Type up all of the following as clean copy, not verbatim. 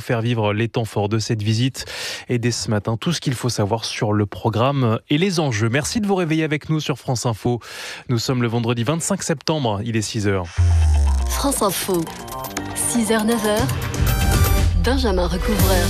faire vivre les temps forts de cette visite. Et dès ce matin, tout ce qu'il faut savoir sur le programme et les enjeux. Merci de vous réveiller avec nous sur France Info. Nous sommes le vendredi 25 septembre, il est 6h. France Info, 6h, 9h, Benjamin Recouvreur.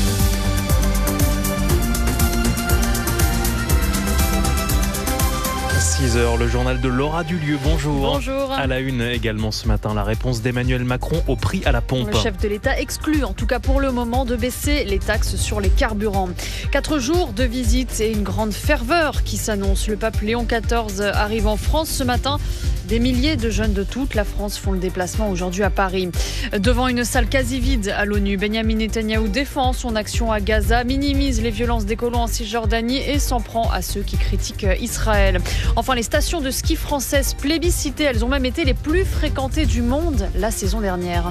6h, le journal de Laura Dulieu. Bonjour. Bonjour. À la une également ce matin, la réponse d'Emmanuel Macron au prix à la pompe. Le chef de l'État exclut, en tout cas pour le moment, de baisser les taxes sur les carburants. 4 jours de visite et une grande ferveur qui s'annonce. Le pape Léon XIV arrive en France ce matin. Des milliers de jeunes de toute la France font le déplacement aujourd'hui à Paris. Devant une salle quasi vide à l'ONU, Benyamin Netanyahou défend son action à Gaza, minimise les violences des colons en Cisjordanie et s'en prend à ceux qui critiquent Israël. Enfin, les stations de ski françaises plébiscitées, elles ont même été les plus fréquentées du monde la saison dernière.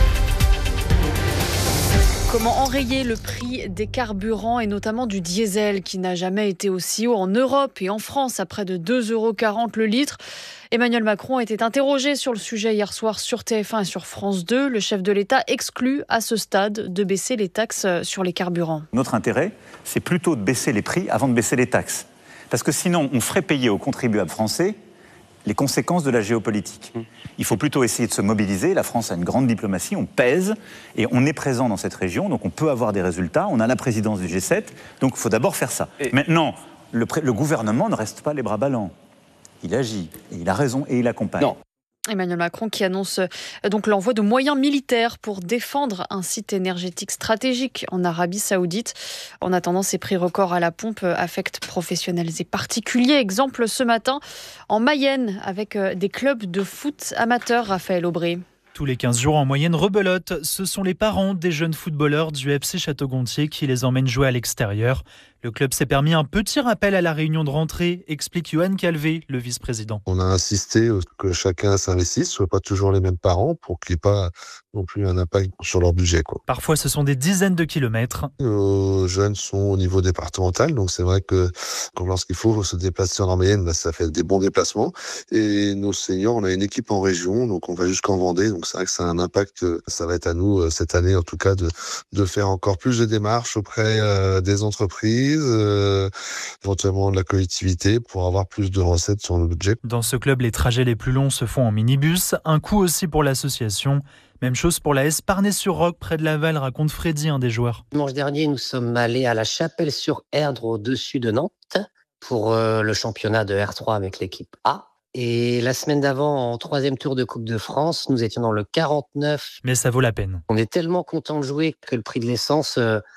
Comment enrayer le prix des carburants et notamment du diesel qui n'a jamais été aussi haut en Europe et en France à près de 2,40 € le litre. Emmanuel Macron était interrogé sur le sujet hier soir sur TF1 et sur France 2. Le chef de l'État exclut à ce stade de baisser les taxes sur les carburants. Notre intérêt, c'est plutôt de baisser les prix avant de baisser les taxes. Parce que sinon, on ferait payer aux contribuables français les conséquences de la géopolitique. Il faut plutôt essayer de se mobiliser. La France a une grande diplomatie, on pèse et on est présent dans cette région, donc on peut avoir des résultats. On a la présidence du G7, donc il faut d'abord faire ça. Maintenant, le gouvernement ne reste pas les bras ballants. Il agit, et il a raison et il accompagne. Non. Emmanuel Macron qui annonce donc l'envoi de moyens militaires pour défendre un site énergétique stratégique en Arabie Saoudite. En attendant, ces prix records à la pompe affectent professionnels et particuliers. Exemple ce matin en Mayenne avec des clubs de foot amateurs, Raphaël Aubry. Tous les 15 jours en moyenne rebelote, ce sont les parents des jeunes footballeurs du FC Château-Gontier qui les emmènent jouer à l'extérieur. Le club s'est permis un petit rappel à la réunion de rentrée, explique Yoann Calvé, le vice-président. On a insisté que chacun s'investisse, ce ne soit pas toujours les mêmes parents pour qu'il n'y ait pas non plus un impact sur leur budget. Parfois, ce sont des dizaines de kilomètres. Nos jeunes sont au niveau départemental, donc c'est vrai que lorsqu'il faut se déplacer en Mayenne, ça fait des bons déplacements. Et nos seniors, on a une équipe en région, donc on va jusqu'en Vendée, donc c'est vrai que ça a un impact. Ça va être à nous, cette année en tout cas, de faire encore plus de démarches auprès des entreprises, éventuellement de la collectivité pour avoir plus de recettes sur le budget. Dans ce club, les trajets les plus longs se font en minibus. Un coût aussi pour l'association. Même chose pour la Esparnay-sur-Roc, près de Laval, raconte Freddy, un des joueurs. Dimanche dernier, nous sommes allés à la Chapelle-sur-Erdre, au-dessus de Nantes, pour le championnat de R3 avec l'équipe A. Et la semaine d'avant, en 3e tour de Coupe de France, nous étions dans le 49. Mais ça vaut la peine. On est tellement content de jouer que le prix de l'essence...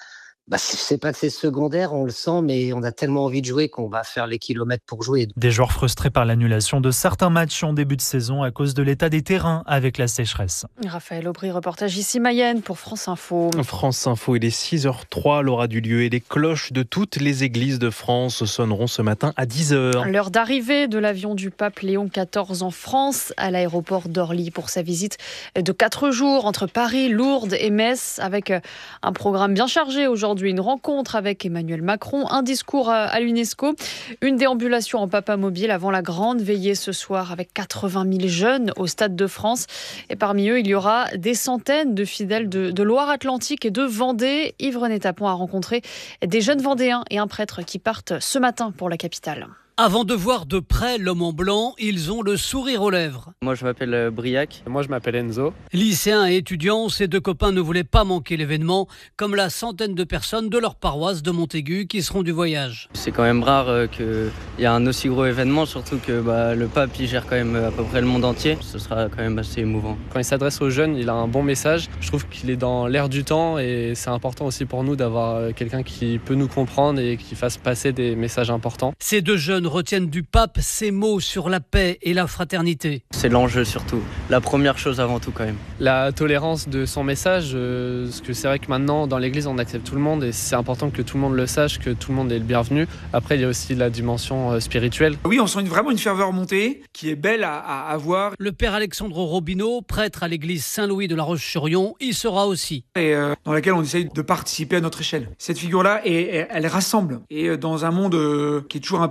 c'est pas que c'est secondaire, on le sent, mais on a tellement envie de jouer qu'on va faire les kilomètres pour jouer. Des joueurs frustrés par l'annulation de certains matchs en début de saison à cause de l'état des terrains avec la sécheresse. Raphaël Aubry, reportage ici Mayenne pour France Info. France Info, il est 6h03, Laura Dulieu, et les cloches de toutes les églises de France sonneront ce matin à 10h. L'heure d'arrivée de l'avion du pape Léon XIV en France à l'aéroport d'Orly pour sa visite de 4 jours entre Paris, Lourdes et Metz avec un programme bien chargé aujourd'hui. Une rencontre avec Emmanuel Macron, un discours à l'UNESCO, une déambulation en papamobile avant la grande veillée ce soir avec 80 000 jeunes au Stade de France. Et parmi eux, il y aura des centaines de fidèles de Loire-Atlantique et de Vendée. Yves-René Tapon a rencontré des jeunes Vendéens et un prêtre qui partent ce matin pour la capitale. Avant de voir de près l'homme en blanc, ils ont le sourire aux lèvres. Moi je m'appelle Briac. Moi je m'appelle Enzo. Lycéens et étudiants, ces deux copains ne voulaient pas manquer l'événement, comme la centaine de personnes de leur paroisse de Montaigu qui seront du voyage. C'est quand même rare qu'il y ait un aussi gros événement, surtout que le pape il gère quand même à peu près le monde entier. Ce sera quand même assez émouvant. Quand il s'adresse aux jeunes, il a un bon message. Je trouve qu'il est dans l'air du temps et c'est important aussi pour nous d'avoir quelqu'un qui peut nous comprendre et qui fasse passer des messages importants. Ces deux jeunes retiennent du pape ces mots sur la paix et la fraternité. C'est l'enjeu surtout, la première chose avant tout quand même. La tolérance de son message, parce que c'est vrai que maintenant dans l'église on accepte tout le monde et c'est important que tout le monde le sache, que tout le monde est le bienvenu. Après il y a aussi la dimension spirituelle. Oui, on sent vraiment une ferveur montée qui est belle à voir. Le père Alexandre Robineau, prêtre à l'église Saint-Louis de la Roche-sur-Yon, y sera aussi. Et dans laquelle on essaye de participer à notre échelle. Cette figure-là, elle rassemble. Et dans un monde qui est toujours un peu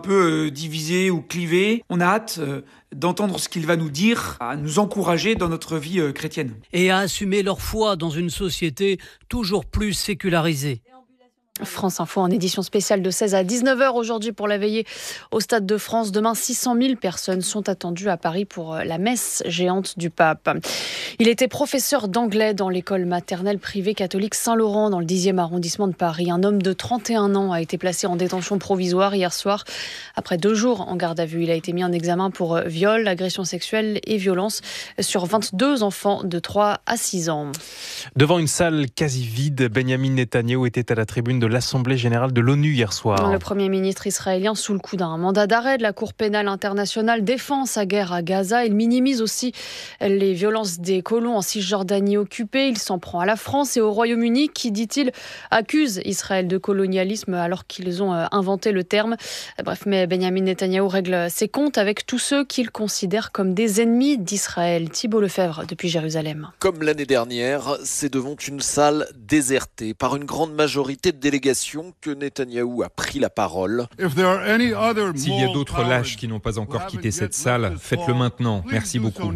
diviser ou cliver. On a hâte d'entendre ce qu'il va nous dire, à nous encourager dans notre vie chrétienne. Et à assumer leur foi dans une société toujours plus sécularisée. France Info en édition spéciale de 16 à 19h aujourd'hui pour la veillée au Stade de France. Demain, 600 000 personnes sont attendues à Paris pour la messe géante du pape. Il était professeur d'anglais dans l'école maternelle privée catholique Saint-Laurent dans le 10e arrondissement de Paris. Un homme de 31 ans a été placé en détention provisoire hier soir. Après 2 jours en garde à vue, il a été mis en examen pour viol, agression sexuelle et violence sur 22 enfants de 3 à 6 ans. Devant une salle quasi vide, Benyamin Netanyahou était à la tribune de l'Assemblée générale de l'ONU hier soir. Le Premier ministre israélien, sous le coup d'un mandat d'arrêt de la Cour pénale internationale, défend sa guerre à Gaza. Il minimise aussi les violences des colons en Cisjordanie occupée. Il s'en prend à la France et au Royaume-Uni qui, dit-il, accuse Israël de colonialisme alors qu'ils ont inventé le terme. Bref, mais Benyamin Netanyahou règle ses comptes avec tous ceux qu'il considère comme des ennemis d'Israël. Thibault Lefebvre depuis Jérusalem. Comme l'année dernière, c'est devant une salle désertée par une grande majorité de délégation que Netanyahou a pris la parole. S'il y a d'autres lâches qui n'ont pas encore quitté cette salle, faites-le maintenant. Merci beaucoup.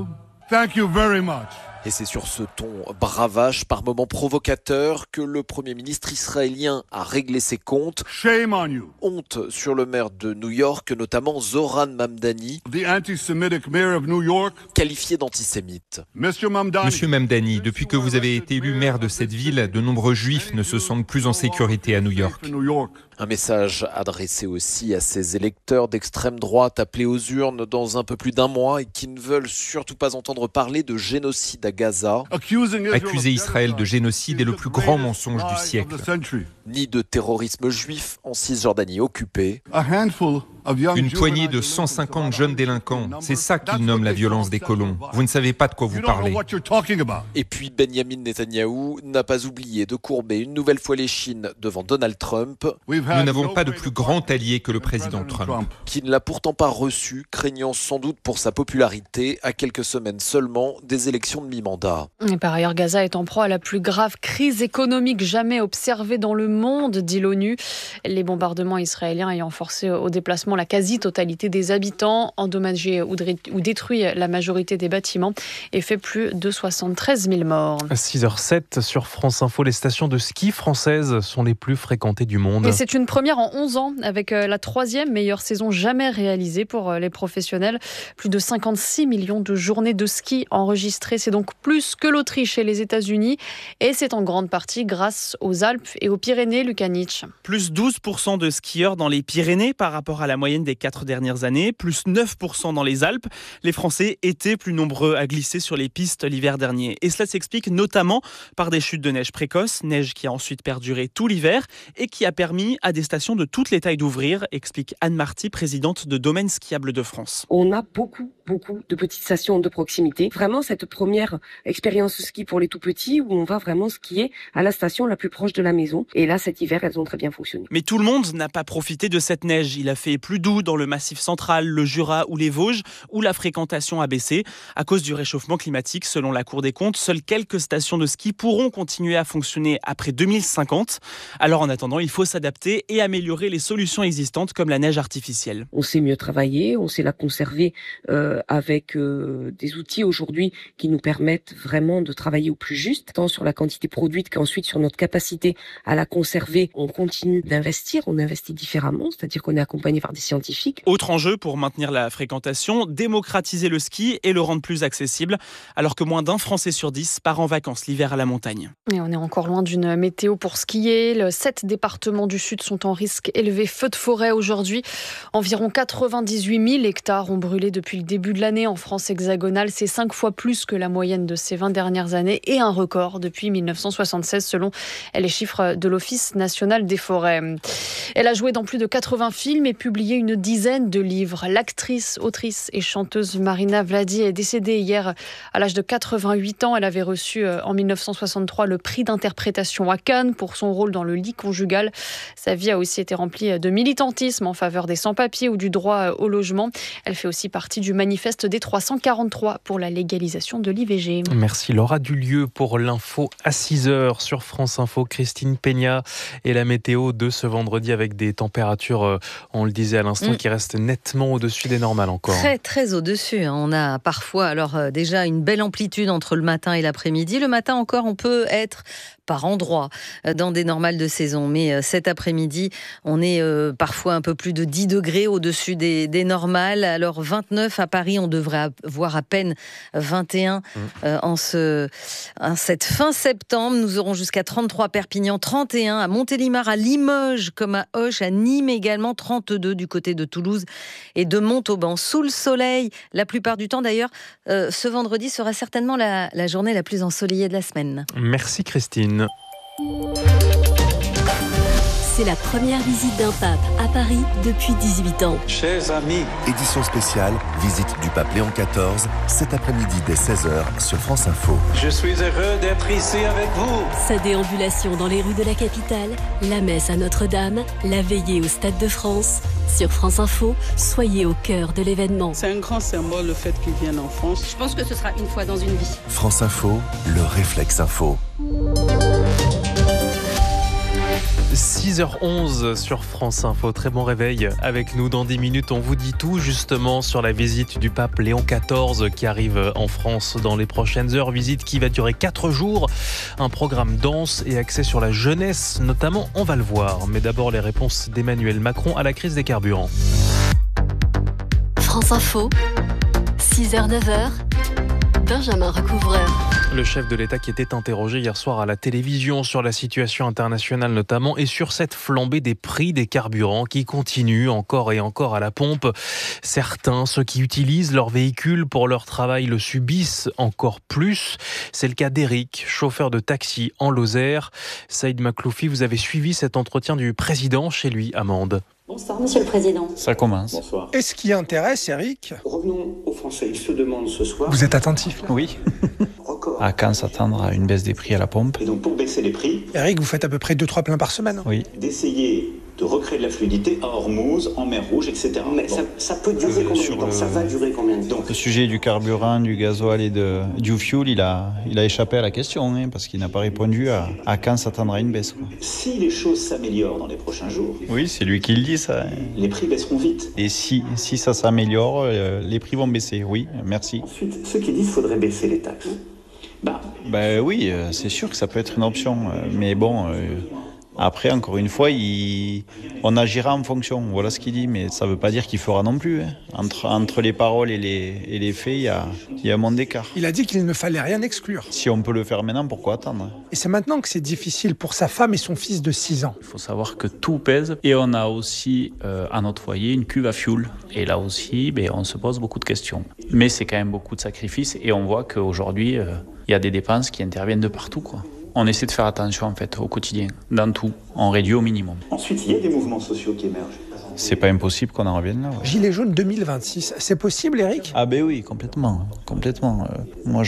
Et c'est sur ce ton bravache, par moments provocateur, que le Premier ministre israélien a réglé ses comptes. Shame on you. Honte sur le maire de New York, notamment Zohran Mamdani, The anti-Semitic mayor of New York. Qualifié d'antisémite. Monsieur Mamdani, depuis que vous avez été élu maire de cette ville, de nombreux juifs ne se sentent plus en sécurité à New York. Un message adressé aussi à ces électeurs d'extrême droite appelés aux urnes dans un peu plus d'1 mois et qui ne veulent surtout pas entendre parler de génocide à Gaza. Accuser Israël de génocide est le plus grand mensonge du siècle. Ni de terrorisme juif en Cisjordanie occupée. Une poignée de 150 jeunes délinquants, c'est ça qu'ils nomment la violence des colons. Vous ne savez pas de quoi vous parlez. Et puis Benyamin Netanyahou n'a pas oublié de courber une nouvelle fois l'échine devant Donald Trump. Nous n'avons pas de plus grand allié que le président Trump. Qui ne l'a pourtant pas reçu, craignant sans doute pour sa popularité, à quelques semaines seulement des élections de mi-mandat. Et par ailleurs, Gaza est en proie à la plus grave crise économique jamais observée dans le monde, dit l'ONU. Les bombardements israéliens ayant forcé au déplacement la quasi-totalité des habitants, endommagé ou détruit la majorité des bâtiments et fait plus de 73 000 morts. 6h07 sur France Info, les stations de ski françaises sont les plus fréquentées du monde. Et c'est une première en 11 ans, avec la 3e meilleure saison jamais réalisée pour les professionnels. Plus de 56 millions de journées de ski enregistrées. C'est donc plus que l'Autriche et les États-Unis. Et c'est en grande partie grâce aux Alpes et aux Pyrénées, Lucas Nietzsche. Plus 12% de skieurs dans les Pyrénées par rapport à la moyenne des 4 dernières années, plus 9% dans les Alpes. Les Français étaient plus nombreux à glisser sur les pistes l'hiver dernier. Et cela s'explique notamment par des chutes de neige précoces, neige qui a ensuite perduré tout l'hiver et qui a permis à des stations de toutes les tailles d'ouvrir, explique Anne Marty, présidente de Domaines Skiables de France. On a beaucoup de petites stations de proximité. Vraiment cette première expérience ski pour les tout petits où on va vraiment skier à la station la plus proche de la maison. Et là, cet hiver, elles ont très bien fonctionné. Mais tout le monde n'a pas profité de cette neige. Il a fait plus doux dans le Massif central, le Jura ou les Vosges, où la fréquentation a baissé. À cause du réchauffement climatique, selon la Cour des comptes, seules quelques stations de ski pourront continuer à fonctionner après 2050. Alors en attendant, il faut s'adapter et améliorer les solutions existantes comme la neige artificielle. On sait mieux travailler, on sait la conserver avec des outils aujourd'hui qui nous permettent vraiment de travailler au plus juste, tant sur la quantité produite qu'ensuite sur notre capacité à la conserver. On continue d'investir, on investit différemment, c'est-à-dire qu'on est accompagné par des scientifiques. Autre enjeu pour maintenir la fréquentation, démocratiser le ski et le rendre plus accessible, alors que moins d'1 Français sur 10 part en vacances l'hiver à la montagne. Et on est encore loin d'une météo pour skier. 7 départements du Sud sont en risque élevé feu de forêt aujourd'hui. Environ 98 000 hectares ont brûlé depuis le début de l'année en France hexagonale. C'est 5 fois plus que la moyenne de ces 20 dernières années et un record depuis 1976 selon les chiffres de l'Office national des forêts. Elle a joué dans plus de 80 films et publié une dizaine de livres. L'actrice, autrice et chanteuse Marina Vladi est décédée hier à l'âge de 88 ans. Elle avait reçu en 1963 le prix d'interprétation à Cannes pour son rôle dans Le lit conjugal. Sa vie a aussi été remplie de militantisme en faveur des sans-papiers ou du droit au logement. Elle fait aussi partie du manifeste manifestent des 343 pour la légalisation de l'IVG. Merci Laura Dulieu pour l'info à 6h sur France Info. Christine Peña et la météo de ce vendredi avec des températures, on le disait à l'instant, qui restent nettement au-dessus des normales encore. Très très au-dessus. On a parfois déjà une belle amplitude entre le matin et l'après-midi. Le matin encore, on peut être par endroits dans des normales de saison. Mais cet après-midi, on est parfois un peu plus de 10 degrés au-dessus des normales. Alors 29 à Paris, on devrait avoir à peine 21 en cette fin septembre. Nous aurons jusqu'à 33 à Perpignan, 31 à Montélimar, à Limoges comme à Auch, à Nîmes également, 32 du côté de Toulouse et de Montauban. Sous le soleil, la plupart du temps d'ailleurs, ce vendredi sera certainement la journée la plus ensoleillée de la semaine. Merci Christine. C'est la première visite d'un pape à Paris depuis 18 ans. Chers amis, édition spéciale, visite du pape Léon XIV, cet après-midi dès 16h sur France Info. Je suis heureux d'être ici avec vous. Sa déambulation dans les rues de la capitale, la messe à Notre-Dame, la veillée au Stade de France. Sur France Info, soyez au cœur de l'événement. C'est un grand symbole le fait qu'il vienne en France. Je pense que ce sera une fois dans une vie. France Info, le réflexe info. 6h11 sur France Info. Très bon réveil avec nous. Dans 10 minutes, on vous dit tout justement sur la visite du pape Léon XIV qui arrive en France dans les prochaines heures. Visite qui va durer 4 jours. Un programme dense et axé sur la jeunesse notamment, on va le voir. Mais d'abord les réponses d'Emmanuel Macron à la crise des carburants. France Info, 6h-9h, Benjamin Recouvreur. Le chef de l'État qui était interrogé hier soir à la télévision sur la situation internationale notamment et sur cette flambée des prix des carburants qui continue encore et encore à la pompe. Certains, ceux qui utilisent leur véhicule pour leur travail, le subissent encore plus. C'est le cas d'Éric, chauffeur de taxi en Lozère. Saïd Makloufi, vous avez suivi cet entretien du président chez lui à Mende. Bonsoir, Monsieur le Président. Ça commence. Bonsoir. Et ce qui intéresse, Eric ? Revenons aux Français. Ils se demandent ce soir... Vous êtes attentif là ? Oui. À quand s'attendre à une baisse des prix à la pompe ? Et donc pour baisser les prix... Eric, vous faites à peu près 2-3 pleins par semaine ? Oui. D'essayer de recréer de la fluidité à Hormuz, en mer Rouge, etc. Mais bon. ça peut durer combien de temps ? Ça va durer combien de temps ? Le sujet du carburant, du gasoil et du fuel, il a échappé à la question, parce qu'il n'a pas répondu à quand s'attendre à une baisse. Quoi. Si les choses s'améliorent dans les prochains jours... Oui, c'est lui qui le dit, ça. Les prix baisseront vite. Et si ça s'améliore, les prix vont baisser. Oui, merci. Ensuite, ceux qui disent qu'il faudrait baisser les taxes. Oui, c'est sûr que ça peut être une option. Mais bon... Après, encore une fois, on agira en fonction. Voilà ce qu'il dit, mais ça ne veut pas dire qu'il fera non plus. Entre les paroles et les faits, il y a un monde d'écart. Il a dit qu'il ne fallait rien exclure. Si on peut le faire maintenant, pourquoi attendre ? Et c'est maintenant que c'est difficile pour sa femme et son fils de 6 ans. Il faut savoir que tout pèse. Et on a aussi à notre foyer une cuve à fioul. Et là aussi, on se pose beaucoup de questions. Mais c'est quand même beaucoup de sacrifices. Et on voit qu'aujourd'hui, il y a des dépenses qui interviennent de partout, quoi. On essaie de faire attention en fait au quotidien, dans tout. On réduit au minimum. Ensuite, il y a des mouvements sociaux qui émergent. C'est pas impossible qu'on en revienne là. Ouais. Gilets jaunes 2026, c'est possible, Eric ? Ah oui, complètement. Moi,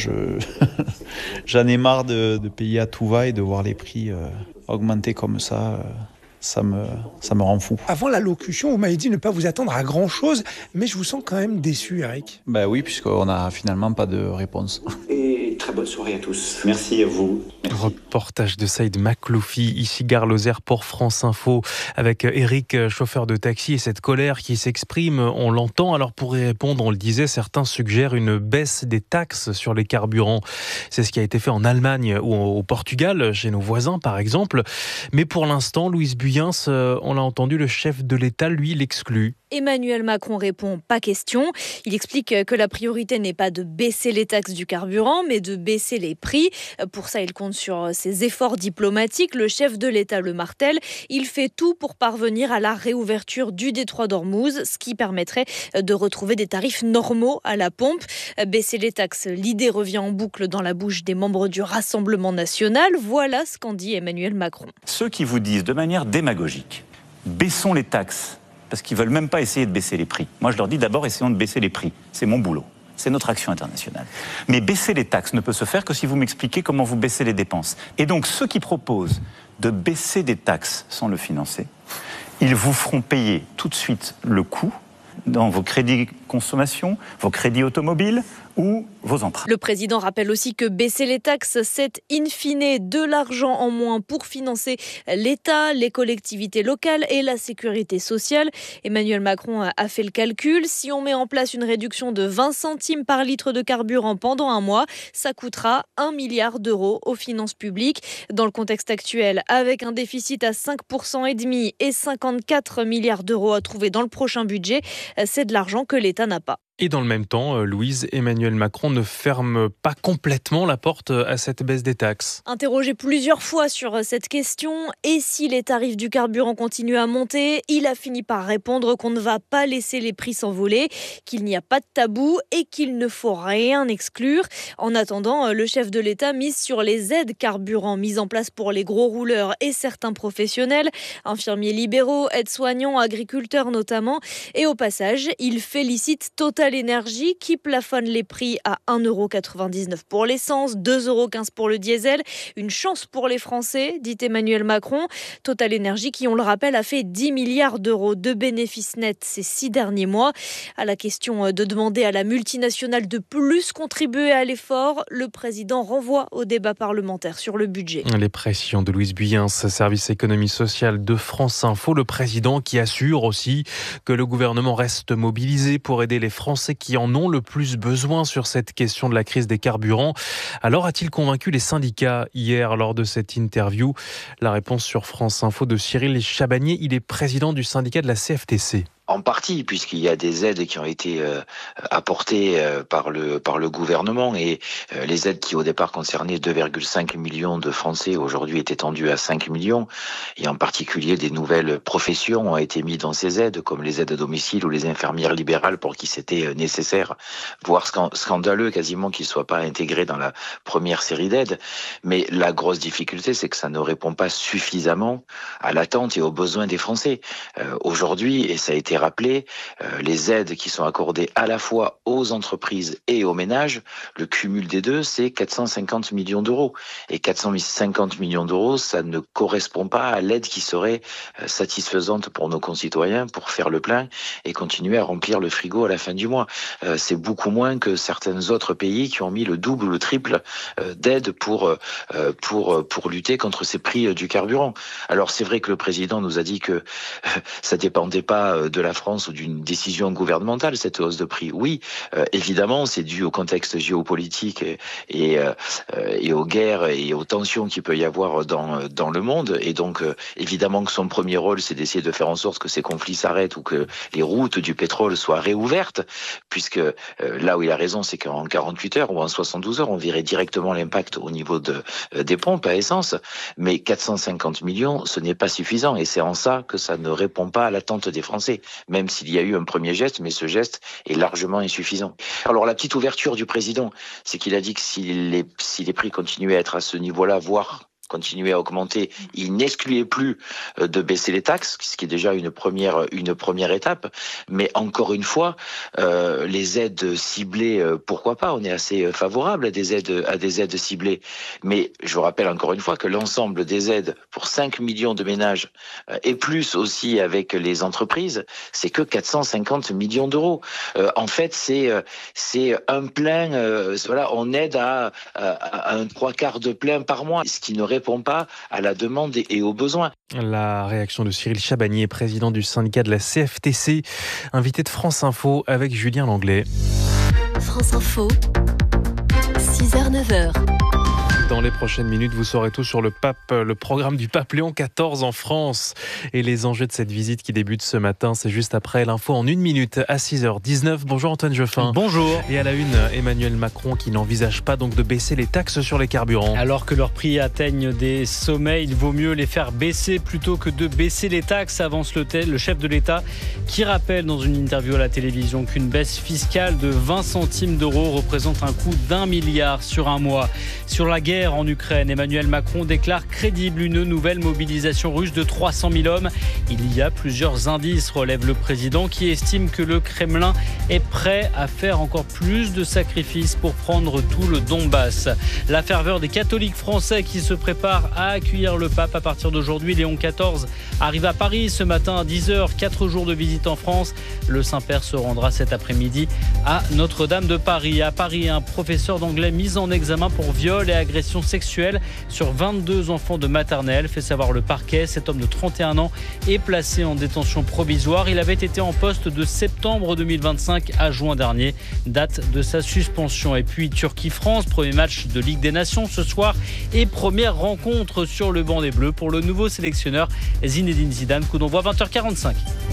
j'en ai marre de payer à tout va et de voir les prix augmenter comme ça. Ça me rend fou. Avant l'allocution, vous m'avez dit ne pas vous attendre à grand-chose, mais je vous sens quand même déçu, Eric. Oui, puisqu'on n'a finalement pas de réponse. Et très bonne soirée à tous. Merci à vous. Reportage de Saïd Makloufi, ici Gare Lozère pour France Info, avec Eric, chauffeur de taxi, et cette colère qui s'exprime, on l'entend. Alors pour y répondre, on le disait, certains suggèrent une baisse des taxes sur les carburants. C'est ce qui a été fait en Allemagne ou au Portugal, chez nos voisins par exemple. Mais pour l'instant, Louise Buyens, on l'a entendu, le chef de l'État, lui, l'exclut. Emmanuel Macron répond pas question. Il explique que la priorité n'est pas de baisser les taxes du carburant, mais de baisser les prix. Pour ça, il compte sur ses efforts diplomatiques. Le chef de l'État le martèle. Il fait tout pour parvenir à la réouverture du détroit d'Ormuz, ce qui permettrait de retrouver des tarifs normaux à la pompe. Baisser les taxes, l'idée revient en boucle dans la bouche des membres du Rassemblement national. Voilà ce qu'en dit Emmanuel Macron. Ceux qui vous disent de manière démagogique, baissons les taxes, parce qu'ils ne veulent même pas essayer de baisser les prix. Moi, je leur dis d'abord, essayons de baisser les prix. C'est mon boulot. C'est notre action internationale. Mais baisser les taxes ne peut se faire que si vous m'expliquez comment vous baissez les dépenses. Et donc, ceux qui proposent de baisser des taxes sans le financer, ils vous feront payer tout de suite le coût dans vos crédits consommation, vos crédits automobiles ou vos emprunts. Le président rappelle aussi que baisser les taxes, c'est in fine de l'argent en moins pour financer l'État, les collectivités locales et la sécurité sociale. Emmanuel Macron a fait le calcul. Si on met en place une réduction de 20 centimes par litre de carburant pendant un mois, ça coûtera 1 milliard d'euros aux finances publiques. Dans le contexte actuel, avec un déficit à 5,5% et 54 milliards d'euros à trouver dans le prochain budget, c'est de l'argent que l'État n'a pas. Et dans le même temps, Louise, Emmanuel Macron ne ferme pas complètement la porte à cette baisse des taxes. Interrogé plusieurs fois sur cette question, et si les tarifs du carburant continuent à monter, il a fini par répondre qu'on ne va pas laisser les prix s'envoler, qu'il n'y a pas de tabou et qu'il ne faut rien exclure. En attendant, le chef de l'État mise sur les aides carburant mises en place pour les gros rouleurs et certains professionnels, infirmiers libéraux, aides-soignants, agriculteurs notamment. Et au passage, il félicite Total Énergie qui plafonne les prix à 1,99€ pour l'essence, 2,15€ pour le diesel. Une chance pour les Français, dit Emmanuel Macron. Total Énergie qui, on le rappelle, a fait 10 milliards d'euros de bénéfices nets ces 6 derniers mois. À la question de demander à la multinationale de plus contribuer à l'effort, le président renvoie au débat parlementaire sur le budget. Les pressions de Louise Buyens, service économie sociale de France Info. Le président qui assure aussi que le gouvernement reste mobilisé pour aider les Français qui en ont le plus besoin sur cette question de la crise des carburants. Alors a-t-il convaincu les syndicats hier lors de cette interview? La réponse sur France Info de Cyril Chabagnier, il est président du syndicat de la CFTC. En partie, puisqu'il y a des aides qui ont été apportées par le gouvernement et les aides qui au départ concernaient 2,5 millions de Français aujourd'hui est étendues à 5 millions et en particulier des nouvelles professions ont été mises dans ces aides comme les aides à domicile ou les infirmières libérales pour qui c'était nécessaire, voire scandaleux quasiment qu'ils ne soient pas intégrés dans la première série d'aides. Mais la grosse difficulté, c'est que ça ne répond pas suffisamment à l'attente et aux besoins des Français. Aujourd'hui, et ça a été rappelé, les aides qui sont accordées à la fois aux entreprises et aux ménages, le cumul des deux, c'est 450 millions d'euros. Et 450 millions d'euros, ça ne correspond pas à l'aide qui serait satisfaisante pour nos concitoyens pour faire le plein et continuer à remplir le frigo à la fin du mois. C'est beaucoup moins que certains autres pays qui ont mis le double ou le triple d'aide pour lutter contre ces prix du carburant. Alors c'est vrai que le président nous a dit que ça dépendait pas de la France ou d'une décision gouvernementale, cette hausse de prix. Oui, évidemment, c'est dû au contexte géopolitique et aux guerres et aux tensions qu'il peut y avoir dans le monde. Et donc, évidemment que son premier rôle, c'est d'essayer de faire en sorte que ces conflits s'arrêtent ou que les routes du pétrole soient réouvertes, puisque là où il a raison, c'est qu'en 48 heures ou en 72 heures, on verrait directement l'impact au niveau des pompes à essence. Mais 450 millions, ce n'est pas suffisant. Et c'est en ça que ça ne répond pas à l'attente des Français. Même s'il y a eu un premier geste, mais ce geste est largement insuffisant. Alors la petite ouverture du président, c'est qu'il a dit que si les prix continuaient à être à ce niveau-là, voire continuer à augmenter, il n'excluait plus de baisser les taxes, ce qui est déjà une première étape. Mais encore une fois, les aides ciblées, pourquoi pas? On est assez favorable à des aides ciblées. Mais je vous rappelle encore une fois que l'ensemble des aides pour 5 millions de ménages et plus aussi avec les entreprises, c'est que 450 millions d'euros. En fait, c'est un plein. Voilà, on aide à un 3/4 de plein par mois, ce qui ne répond pas à la demande et aux besoins. La réaction de Cyril Chabagnier, président du syndicat de la CFTC, invité de France Info avec Julien Langlais. France Info, 6h-9h. Dans les prochaines minutes, vous saurez tout sur le programme du pape Léon XIV en France et les enjeux de cette visite qui débute ce matin. C'est juste après l'info en 1 minute à 6h19. Bonjour Antoine Geoffin. Bonjour. Et à la une, Emmanuel Macron qui n'envisage pas donc de baisser les taxes sur les carburants. Alors que leurs prix atteignent des sommets, il vaut mieux les faire baisser plutôt que de baisser les taxes, avance le chef de l'État qui rappelle dans une interview à la télévision qu'une baisse fiscale de 20 centimes d'euros représente un coût d'1 milliard sur un mois. Sur la guerre guerre en Ukraine. Emmanuel Macron déclare crédible une nouvelle mobilisation russe de 300 000 hommes. Il y a plusieurs indices, relève le président, qui estime que le Kremlin est prêt à faire encore plus de sacrifices pour prendre tout le Donbass. La ferveur des catholiques français qui se préparent à accueillir le pape à partir d'aujourd'hui. Léon XIV arrive à Paris ce matin à 10h, 4 jours de visite en France. Le Saint-Père se rendra cet après-midi à Notre-Dame de Paris. À Paris, un professeur d'anglais mis en examen pour viol et agression sexuelle sur 22 enfants de maternelle, fait savoir le parquet. Cet homme de 31 ans est placé en détention provisoire. Il avait été en poste de septembre 2025 à juin dernier, date de sa suspension. Et puis Turquie-France, premier match de Ligue des Nations ce soir et première rencontre sur le banc des Bleus pour le nouveau sélectionneur Zinedine Zidane. Coup d'envoi 20h45.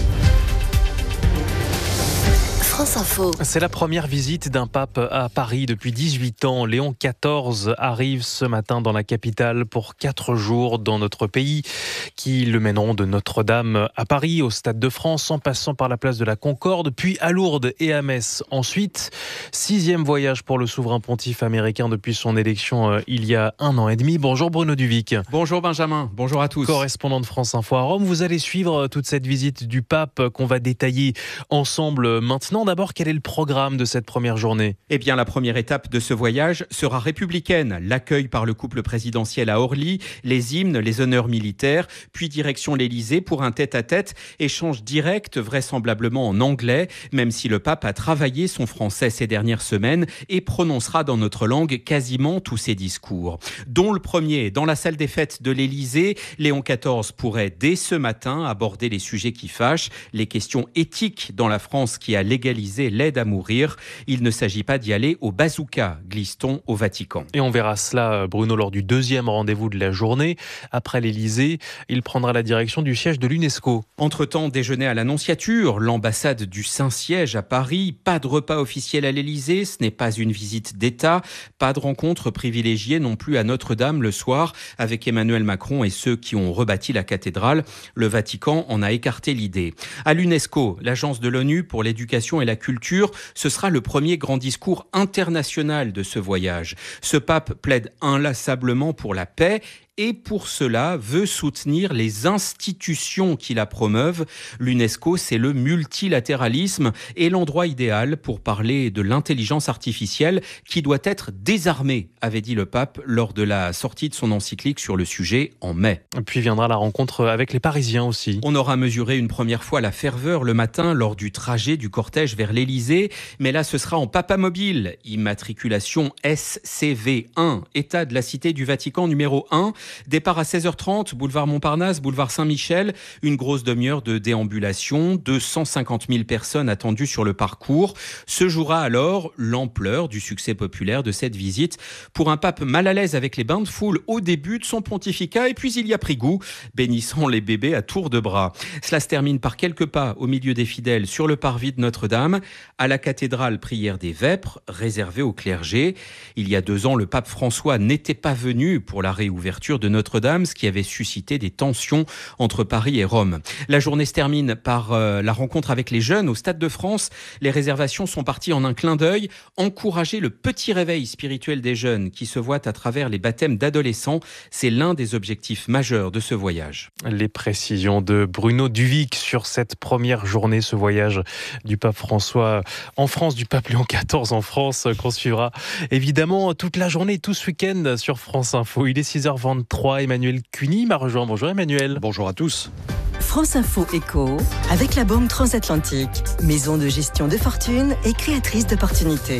France Info. C'est la première visite d'un pape à Paris depuis 18 ans. Léon XIV arrive ce matin dans la capitale pour 4 jours dans notre pays qui le mèneront de Notre-Dame à Paris, au Stade de France, en passant par la place de la Concorde, puis à Lourdes et à Metz. Ensuite, 6e voyage pour le souverain pontife américain depuis son élection il y a 1 an et demi. Bonjour Bruno Duvic. Bonjour Benjamin, bonjour à tous. Correspondant de France Info à Rome, vous allez suivre toute cette visite du pape qu'on va détailler ensemble maintenant. D'abord, quel est le programme de cette première journée ? Eh bien, la première étape de ce voyage sera républicaine. L'accueil par le couple présidentiel à Orly, les hymnes, les honneurs militaires, puis direction l'Élysée pour un tête-à-tête, échange direct, vraisemblablement en anglais, même si le pape a travaillé son français ces dernières semaines et prononcera dans notre langue quasiment tous ses discours. Dont le premier, dans la salle des fêtes de l'Élysée, Léon XIV pourrait dès ce matin aborder les sujets qui fâchent, les questions éthiques dans la France qui a légalisé l'aide à mourir. Il ne s'agit pas d'y aller au bazooka, glisse-t-on au Vatican. Et on verra cela, Bruno, lors du 2e rendez-vous de la journée. Après l'Élysée, il prendra la direction du siège de l'UNESCO. Entre-temps, déjeuner à l'Annonciature, l'ambassade du Saint-Siège à Paris. Pas de repas officiel à l'Élysée, ce n'est pas une visite d'État. Pas de rencontre privilégiée non plus à Notre-Dame le soir avec Emmanuel Macron et ceux qui ont rebâti la cathédrale. Le Vatican en a écarté l'idée. À l'UNESCO, l'agence de l'ONU pour l'éducation et la culture, ce sera le premier grand discours international de ce voyage. Ce pape plaide inlassablement pour la paix et pour cela veut soutenir les institutions qui la promeuvent. L'UNESCO, c'est le multilatéralisme et l'endroit idéal pour parler de l'intelligence artificielle qui doit être désarmée, avait dit le pape lors de la sortie de son encyclique sur le sujet en mai. Puis viendra la rencontre avec les Parisiens aussi. On aura mesuré une première fois la ferveur le matin lors du trajet du cortège vers l'Élysée, mais là ce sera en papamobile, immatriculation SCV1, état de la Cité du Vatican numéro 1. Départ à 16h30, boulevard Montparnasse, boulevard Saint-Michel. Une grosse demi-heure de déambulation, 250 000 personnes attendues sur le parcours. Se jouera alors l'ampleur du succès populaire de cette visite pour un pape mal à l'aise avec les bains de foule au début de son pontificat et puis il y a pris goût, bénissant les bébés à tour de bras. Cela se termine par quelques pas au milieu des fidèles sur le parvis de Notre-Dame, à la cathédrale prière des Vêpres, réservée au clergé. Il y a 2 ans, le pape François n'était pas venu pour la réouverture de Notre-Dame, ce qui avait suscité des tensions entre Paris et Rome. La journée se termine par la rencontre avec les jeunes au Stade de France. Les réservations sont parties en un clin d'œil. Encourager le petit réveil spirituel des jeunes qui se voient à travers les baptêmes d'adolescents, c'est l'un des objectifs majeurs de ce voyage. Les précisions de Bruno Duvic sur cette première journée, ce voyage du pape François en France, du pape Léon XIV en France, qu'on suivra évidemment toute la journée, tout ce week-end sur France Info. Il est 6h23. Emmanuel Cuny m'a rejoint. Bonjour Emmanuel. Bonjour à tous. France Info Éco, avec la Banque Transatlantique, maison de gestion de fortune et créatrice d'opportunités.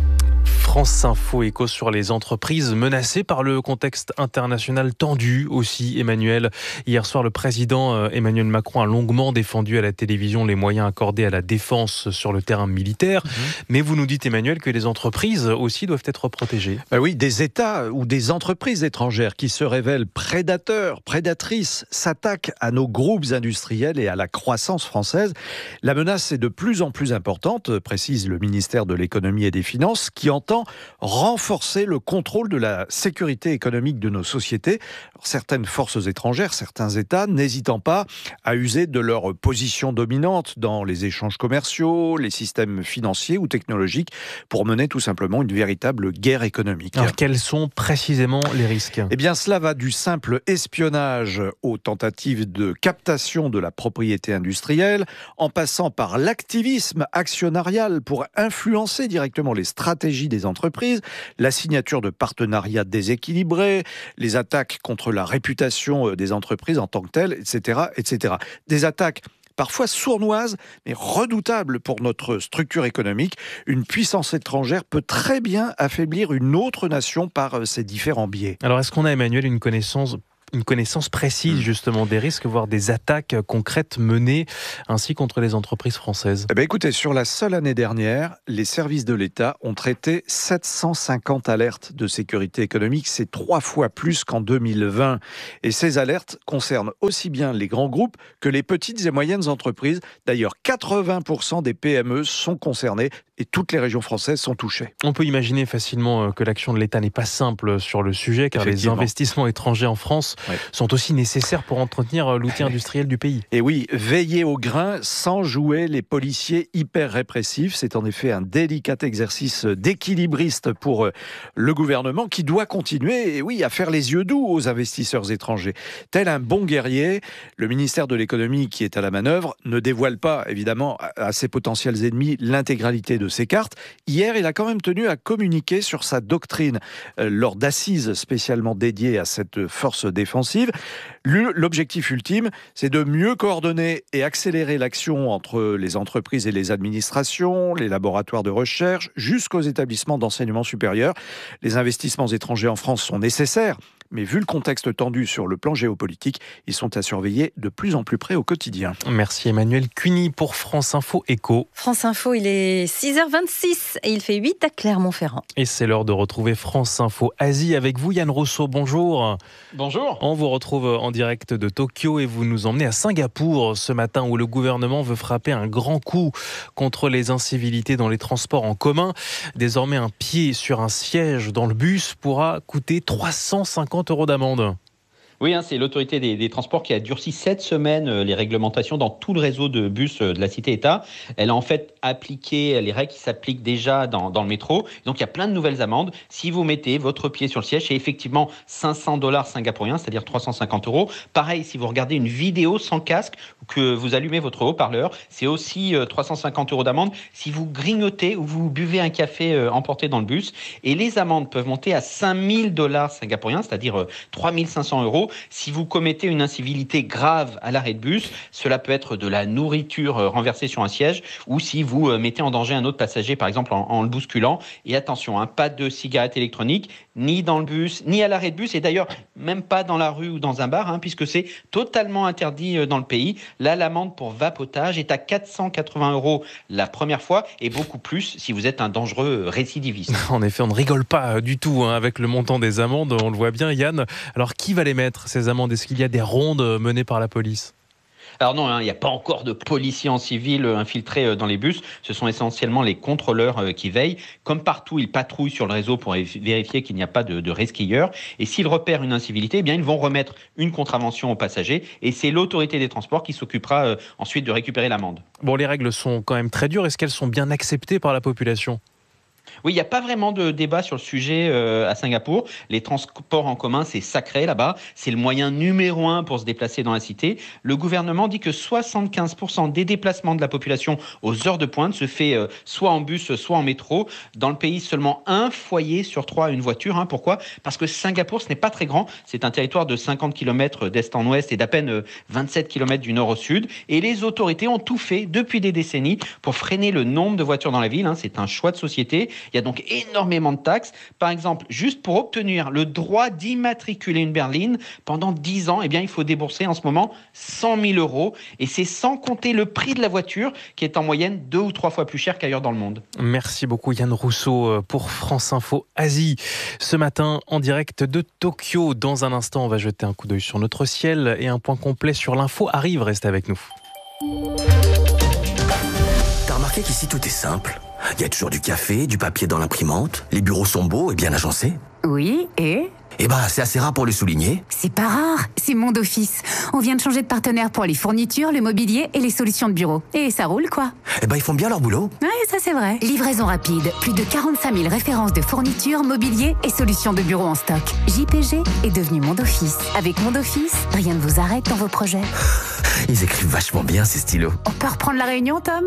France Info Éco sur les entreprises menacées par le contexte international tendu aussi, Emmanuel. Hier soir, le président Emmanuel Macron a longuement défendu à la télévision les moyens accordés à la défense sur le terrain militaire. Mais vous nous dites, Emmanuel, que les entreprises aussi doivent être protégées. Oui, des États ou des entreprises étrangères qui se révèlent prédateurs, prédatrices, s'attaquent à nos groupes industriels et à la croissance française. La menace est de plus en plus importante, précise le ministère de l'Économie et des Finances, qui entend deuxièmement, renforcer le contrôle de la sécurité économique de nos sociétés. Alors, certaines forces étrangères, certains États, n'hésitant pas à user de leur position dominante dans les échanges commerciaux, les systèmes financiers ou technologiques pour mener tout simplement une véritable guerre économique. Alors, quels sont précisément les risques ? Eh bien, cela va du simple espionnage aux tentatives de captation de la propriété industrielle, en passant par l'activisme actionnarial pour influencer directement les stratégies des entreprises, la signature de partenariats déséquilibrés, les attaques contre la réputation des entreprises en tant que telles, etc., etc. Des attaques parfois sournoises, mais redoutables pour notre structure économique. Une puissance étrangère peut très bien affaiblir une autre nation par ses différents biais. Alors, est-ce qu'on a, Emmanuel, une connaissance précise justement des risques, voire des attaques concrètes menées ainsi contre les entreprises françaises ? Écoutez, sur la seule année dernière, les services de l'État ont traité 750 alertes de sécurité économique. C'est 3 fois plus qu'en 2020. Et ces alertes concernent aussi bien les grands groupes que les petites et moyennes entreprises. D'ailleurs, 80% des PME sont concernées et toutes les régions françaises sont touchées. On peut imaginer facilement que l'action de l'État n'est pas simple sur le sujet, car les investissements étrangers en France sont aussi nécessaires pour entretenir l'outil industriel du pays. Et oui, veiller au grain sans jouer les policiers hyper répressifs, c'est en effet un délicat exercice d'équilibriste pour le gouvernement qui doit continuer à faire les yeux doux aux investisseurs étrangers. Tel un bon guerrier, le ministère de l'économie qui est à la manœuvre ne dévoile pas évidemment à ses potentiels ennemis l'intégralité de ses cartes. Hier, il a quand même tenu à communiquer sur sa doctrine lors d'assises spécialement dédiées à cette force défensive. L'objectif ultime, c'est de mieux coordonner et accélérer l'action entre les entreprises et les administrations, les laboratoires de recherche, jusqu'aux établissements d'enseignement supérieur. Les investissements étrangers en France sont nécessaires, mais vu le contexte tendu sur le plan géopolitique, ils sont à surveiller de plus en plus près au quotidien. Merci Emmanuel Cuny pour France Info Écho. France Info, il est 6h26 et il fait 8 à Clermont-Ferrand. Et c'est l'heure de retrouver France Info Asie avec vous, Yann Rousseau. Bonjour. Bonjour. On vous retrouve en direct de Tokyo et vous nous emmenez à Singapour ce matin où le gouvernement veut frapper un grand coup contre les incivilités dans les transports en commun. Désormais, un pied sur un siège dans le bus pourra coûter 350 € d'amende. Oui, c'est l'autorité des transports qui a durci cette semaine les réglementations dans tout le réseau de bus de la Cité-État. Elle a en fait appliqué les règles qui s'appliquent déjà dans le métro. Donc il y a plein de nouvelles amendes. Si vous mettez votre pied sur le siège, c'est effectivement 500 $ singapouriens, c'est-à-dire 350 €. Pareil, si vous regardez une vidéo sans casque ou que vous allumez votre haut-parleur, c'est aussi 350 € d'amende. Si vous grignotez ou vous buvez un café emporté dans le bus, et les amendes peuvent monter à 5000 $ singapouriens, c'est-à-dire 3500 €. Si vous commettez une incivilité grave à l'arrêt de bus, cela peut être de la nourriture renversée sur un siège ou si vous mettez en danger un autre passager, par exemple en le bousculant. Et attention, pas de cigarettes électroniques, ni dans le bus, ni à l'arrêt de bus, et d'ailleurs même pas dans la rue ou dans un bar, puisque c'est totalement interdit dans le pays. Là, l'amende pour vapotage est à 480 € la première fois et beaucoup plus si vous êtes un dangereux récidiviste. En effet, on ne rigole pas du tout avec le montant des amendes, on le voit bien, Yann. Alors, qui va les mettre, ces amendes ? Est-ce qu'il y a des rondes menées par la police ? Alors non, il n'y a pas encore de policiers en civil infiltrés dans les bus. Ce sont essentiellement les contrôleurs qui veillent. Comme partout, ils patrouillent sur le réseau pour vérifier qu'il n'y a pas de resquilleurs. Et s'ils repèrent une incivilité, ils vont remettre une contravention aux passagers. Et c'est l'autorité des transports qui s'occupera ensuite de récupérer l'amende. Bon, les règles sont quand même très dures. Est-ce qu'elles sont bien acceptées par la population ? Oui, il n'y a pas vraiment de débat sur le sujet à Singapour. Les transports en commun, c'est sacré là-bas. C'est le moyen numéro 1 pour se déplacer dans la cité. Le gouvernement dit que 75% des déplacements de la population aux heures de pointe se fait soit en bus, soit en métro. Dans le pays, seulement un foyer sur 3 a une voiture. Pourquoi ? Parce que Singapour, ce n'est pas très grand. C'est un territoire de 50 km d'est en ouest et d'à peine 27 km du nord au sud. Et les autorités ont tout fait depuis des décennies pour freiner le nombre de voitures dans la ville. C'est un choix de société. Il y a donc énormément de taxes. Par exemple, juste pour obtenir le droit d'immatriculer une berline pendant 10 ans, il faut débourser en ce moment 100 000 €. Et c'est sans compter le prix de la voiture qui est en moyenne 2 ou 3 fois plus cher qu'ailleurs dans le monde. Merci beaucoup Yann Rousseau pour France Info Asie. Ce matin, en direct de Tokyo. Dans un instant, on va jeter un coup d'œil sur notre ciel et un point complet sur l'info arrive. Restez avec nous. T'as remarqué qu'ici tout est simple ? Il y a toujours du café, du papier dans l'imprimante, les bureaux sont beaux et bien agencés. Oui, et ? Eh ben, c'est assez rare pour le souligner. C'est pas rare, c'est Monde Office. On vient de changer de partenaire pour les fournitures, le mobilier et les solutions de bureau. Et ça roule, quoi. Eh ben, ils font bien leur boulot. Ouais, ça c'est vrai. Livraison rapide, plus de 45 000 références de fournitures, mobilier et solutions de bureau en stock. JPG est devenu Monde Office. Avec Monde Office, rien ne vous arrête dans vos projets. Ils écrivent vachement bien, ces stylos. On peut reprendre la réunion, Tom ?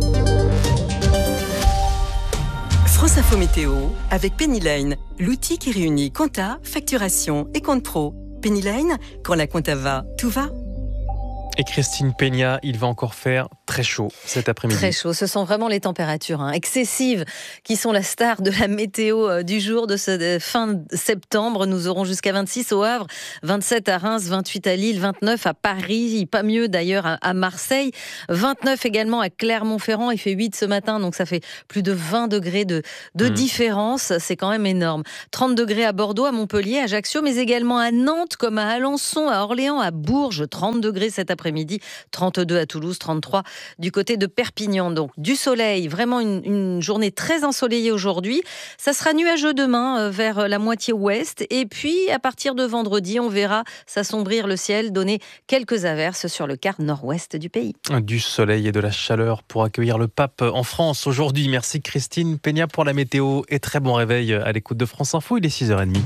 France Info Météo avec Pennyline, l'outil qui réunit compta, facturation et compte pro. Pennyline, quand la compta va, tout va. Et Christine Peña, il va encore faire très chaud cet après-midi. Très chaud, ce sont vraiment les températures excessives qui sont la star de la météo du jour de ce fin septembre. Nous aurons jusqu'à 26 au Havre, 27 à Reims, 28 à Lille, 29 à Paris, pas mieux d'ailleurs à Marseille, 29 également à Clermont-Ferrand, il fait 8 ce matin, donc ça fait plus de 20 degrés de différence, c'est quand même énorme. 30 degrés à Bordeaux, à Montpellier, à Ajaccio, mais également à Nantes, comme à Alençon, à Orléans, à Bourges, 30 degrés cet après-midi, 32 à Toulouse, 33 du côté de Perpignan. Donc du soleil, vraiment une journée très ensoleillée aujourd'hui. Ça sera nuageux demain vers la moitié ouest. Et puis à partir de vendredi, on verra s'assombrir le ciel, donner quelques averses sur le quart nord-ouest du pays. Du soleil et de la chaleur pour accueillir le pape en France aujourd'hui. Merci Christine Peña pour la météo et très bon réveil à l'écoute de France Info. Il est 6h30.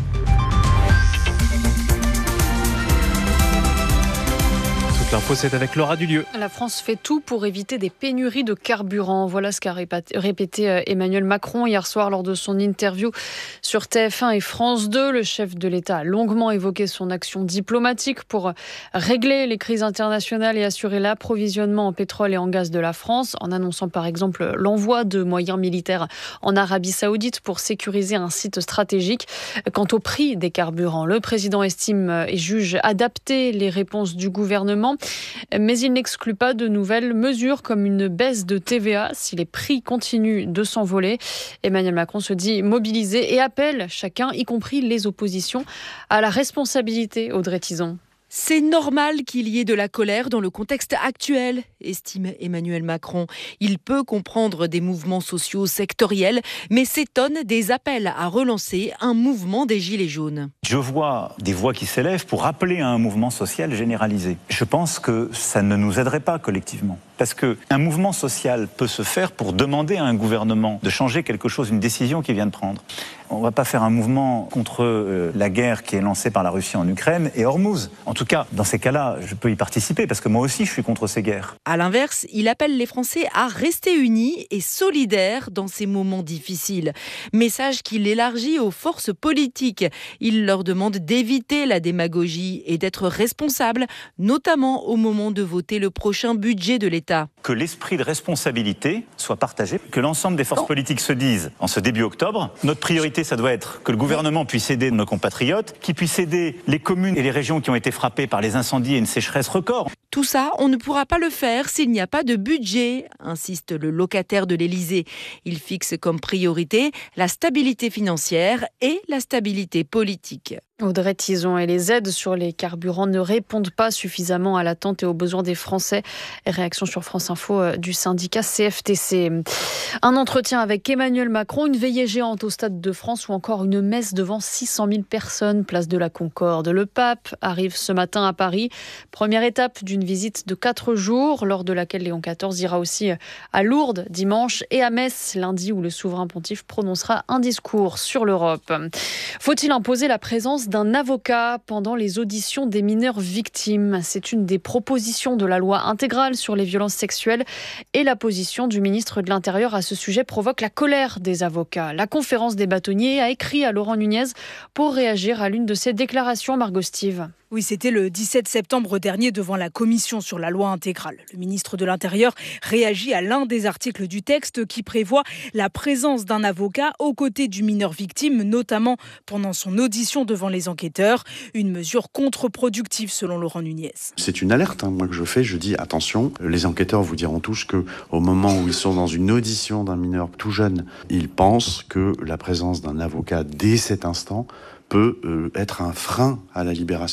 L'info, c'est avec Laura Dulieu. La France fait tout pour éviter des pénuries de carburant. Voilà ce qu'a répété Emmanuel Macron hier soir lors de son interview sur TF1 et France 2. Le chef de l'État a longuement évoqué son action diplomatique pour régler les crises internationales et assurer l'approvisionnement en pétrole et en gaz de la France, en annonçant par exemple l'envoi de moyens militaires en Arabie Saoudite pour sécuriser un site stratégique. Quant au prix des carburants, le président estime et juge adapter les réponses du gouvernement. Mais il n'exclut pas de nouvelles mesures comme une baisse de TVA si les prix continuent de s'envoler. Emmanuel Macron se dit mobilisé et appelle chacun, y compris les oppositions, à la responsabilité. Audrey Tizon. C'est normal qu'il y ait de la colère dans le contexte actuel, estime Emmanuel Macron. Il peut comprendre des mouvements sociaux sectoriels, mais s'étonne des appels à relancer un mouvement des Gilets jaunes. Je vois des voix qui s'élèvent pour appeler à un mouvement social généralisé. Je pense que ça ne nous aiderait pas collectivement. Parce qu'un mouvement social peut se faire pour demander à un gouvernement de changer quelque chose, une décision qu'il vient de prendre. On ne va pas faire un mouvement contre la guerre qui est lancée par la Russie en Ukraine et Hormuz. En tout cas, dans ces cas-là, je peux y participer parce que moi aussi, je suis contre ces guerres. À l'inverse, il appelle les Français à rester unis et solidaires dans ces moments difficiles. Message qu'il élargit aux forces politiques. Il leur demande d'éviter la démagogie et d'être responsables, notamment au moment de voter le prochain budget de l'État. Que l'esprit de responsabilité soit partagé, que l'ensemble des forces politiques se disent, en ce début octobre, notre priorité, ça doit être que le gouvernement puisse aider nos compatriotes, qu'il puisse aider les communes et les régions qui ont été frappées par les incendies et une sécheresse record. Tout ça, on ne pourra pas le faire s'il n'y a pas de budget, insiste le locataire de l'Élysée. Il fixe comme priorité la stabilité financière et la stabilité politique. Audrey Tizon, et les aides sur les carburants ne répondent pas suffisamment à l'attente et aux besoins des Français. Réaction sur France Info du syndicat CFTC. Un entretien avec Emmanuel Macron, une veillée géante au Stade de France ou encore une messe devant 600 000 personnes, place de la Concorde. Le pape arrive ce matin à Paris. Première étape d'une visite de 4 jours, lors de laquelle Léon XIV ira aussi à Lourdes dimanche et à Metz lundi, où le souverain pontife prononcera un discours sur l'Europe. Faut-il imposer la présence d'un avocat pendant les auditions des mineurs victimes? C'est une des propositions de la loi intégrale sur les violences sexuelles et la position du ministre de l'Intérieur à ce sujet provoque la colère des avocats. La conférence des bâtonniers a écrit à Laurent Nunez pour réagir à l'une de ses déclarations. Margot Steve. Oui, c'était le 17 septembre dernier devant la commission sur la loi intégrale. Le ministre de l'Intérieur réagit à l'un des articles du texte qui prévoit la présence d'un avocat aux côtés du mineur victime, notamment pendant son audition devant les enquêteurs. Une mesure contre-productive selon Laurent Nunez. C'est une alerte moi que je fais. Je dis attention, les enquêteurs vous diront tous qu'au moment où ils sont dans une audition d'un mineur tout jeune, ils pensent que la présence d'un avocat dès cet instant peut être un frein à la libération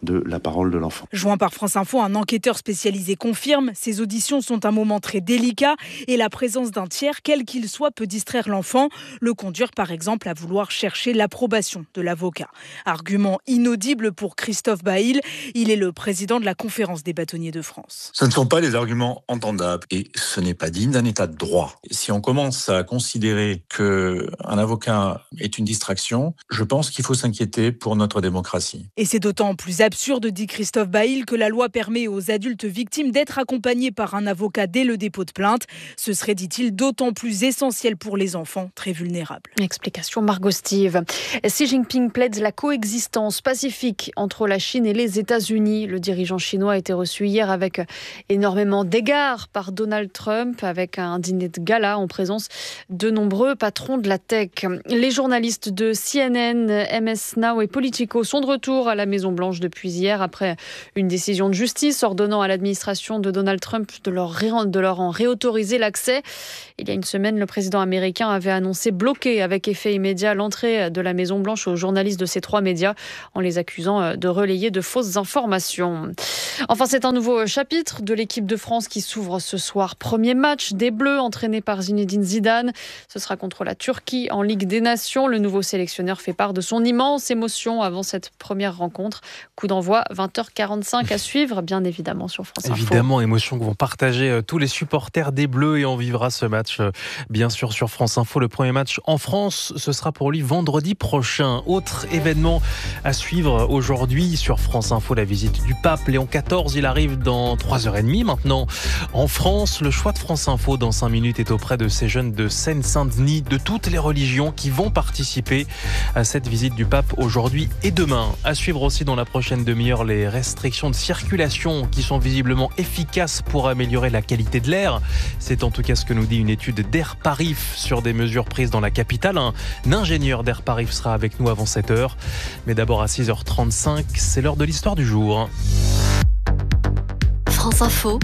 de la parole de l'enfant. Joint par France Info, un enquêteur spécialisé confirme, ces auditions sont un moment très délicat et la présence d'un tiers, quel qu'il soit, peut distraire l'enfant, le conduire par exemple à vouloir chercher l'approbation de l'avocat. Argument inaudible pour Christophe Baïl, il est le président de la Conférence des bâtonniers de France. Ce ne sont pas des arguments entendables et ce n'est pas digne d'un état de droit. Si on commence à considérer qu'un avocat est une distraction, je pense qu'il faut s'inquiéter pour notre démocratie. Et c'est d'autant plus absurde, dit Christophe Baïl, que la loi permet aux adultes victimes d'être accompagnés par un avocat dès le dépôt de plainte. Ce serait, dit-il, d'autant plus essentiel pour les enfants très vulnérables. Explication Margot Steve. Xi Jinping plaide la coexistence pacifique entre la Chine et les États-Unis. Le dirigeant chinois a été reçu hier avec énormément d'égards par Donald Trump, avec un dîner de gala en présence de nombreux patrons de la tech. Les journalistes de CNN, MS Now et Politico sont de retour à la Maison-Blanche depuis hier après une décision de justice ordonnant à l'administration de Donald Trump de leur en réautoriser l'accès. Il y a une semaine, le président américain avait annoncé bloquer avec effet immédiat l'entrée de la Maison-Blanche aux journalistes de ces 3 médias en les accusant de relayer de fausses informations. Enfin, c'est un nouveau chapitre de l'équipe de France qui s'ouvre ce soir. Premier match des Bleus entraînés par Zinedine Zidane. Ce sera contre la Turquie en Ligue des Nations. Le nouveau sélectionneur fait part de son immense émotion avant cette première rencontre. Coup d'envoi 20h45 à suivre, bien évidemment, sur France Info. Évidemment, émotion que vont partager tous les supporters des Bleus et on vivra ce match, bien sûr, sur France Info. Le premier match en France, ce sera pour lui vendredi prochain. Autre événement à suivre aujourd'hui sur France Info, la visite du pape Léon XIV. Il arrive dans 3h30 maintenant en France. Le choix de France Info dans 5 minutes est auprès de ces jeunes de Seine-Saint-Denis, de toutes les religions qui vont participer à cette visite du pape aujourd'hui et demain. À suivre aussi dans la prochaine demi-heure les restrictions de circulation qui sont visiblement efficaces pour améliorer la qualité de l'air. C'est en tout cas ce que nous dit une étude d'Air Parif sur des mesures prises dans la capitale. Un ingénieur d'Air Parif sera avec nous avant 7h. Mais d'abord à 6h35, c'est l'heure de l'histoire du jour. France Info,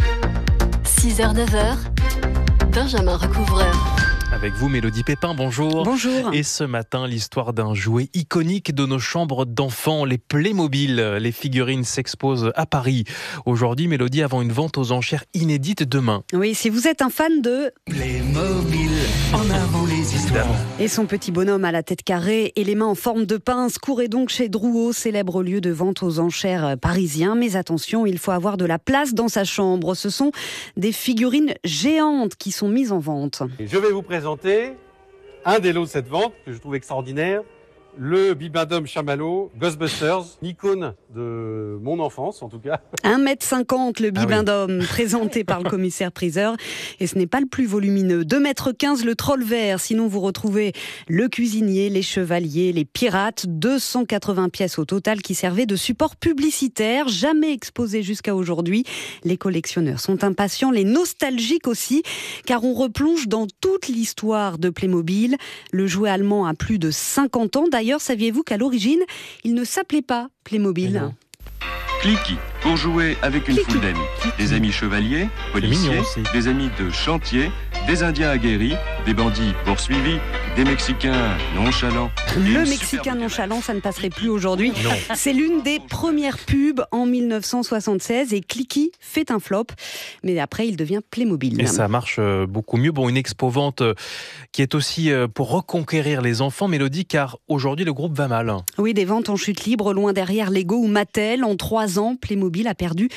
6h-9h, Benjamin Recouvreur. Avec vous, Mélodie Pépin, bonjour. Bonjour. Et ce matin, l'histoire d'un jouet iconique de nos chambres d'enfants, les Playmobil. Les figurines s'exposent à Paris. Aujourd'hui, Mélodie, avant une vente aux enchères inédite demain. Oui, si vous êtes un fan de Playmobil, en avant les histoires. Et son petit bonhomme à la tête carrée et les mains en forme de pince, courez donc chez Drouot, célèbre lieu de vente aux enchères parisien. Mais attention, il faut avoir de la place dans sa chambre. Ce sont des figurines géantes qui sont mises en vente. Et je vais vous présenter un des lots de cette vente que je trouve extraordinaire, le Bibendum Chamallow Ghostbusters, une icône de mon enfance en tout cas. 1,50 m le Bibendum, présenté par le commissaire-priseur. Et ce n'est pas le plus volumineux. 2,15 m le troll vert. Sinon, vous retrouvez le cuisinier, les chevaliers, les pirates. 280 pièces au total qui servaient de support publicitaire, jamais exposé jusqu'à aujourd'hui. Les collectionneurs sont impatients, les nostalgiques aussi, car on replonge dans toute l'histoire de Playmobil. Le jouet allemand a plus de 50 ans. D'ailleurs, saviez-vous qu'à l'origine, il ne s'appelait pas Playmobil ? Clicky, pour jouer avec une foule d'amis. Des amis chevaliers, policiers, des amis de chantier, des Indiens aguerris, des bandits poursuivis, des Mexicains nonchalants. Le Mexicain nonchalant, ça ne passerait plus aujourd'hui. C'est l'une des premières pubs en 1976 et Clicky fait un flop. Mais après, il devient Playmobil. Et ça marche beaucoup mieux. Bon, une expo-vente qui est aussi pour reconquérir les enfants, Mélodie, car aujourd'hui, le groupe va mal. Oui, des ventes en chute libre, loin derrière Lego ou Mattel. En 3 ans, Playmobil a perdu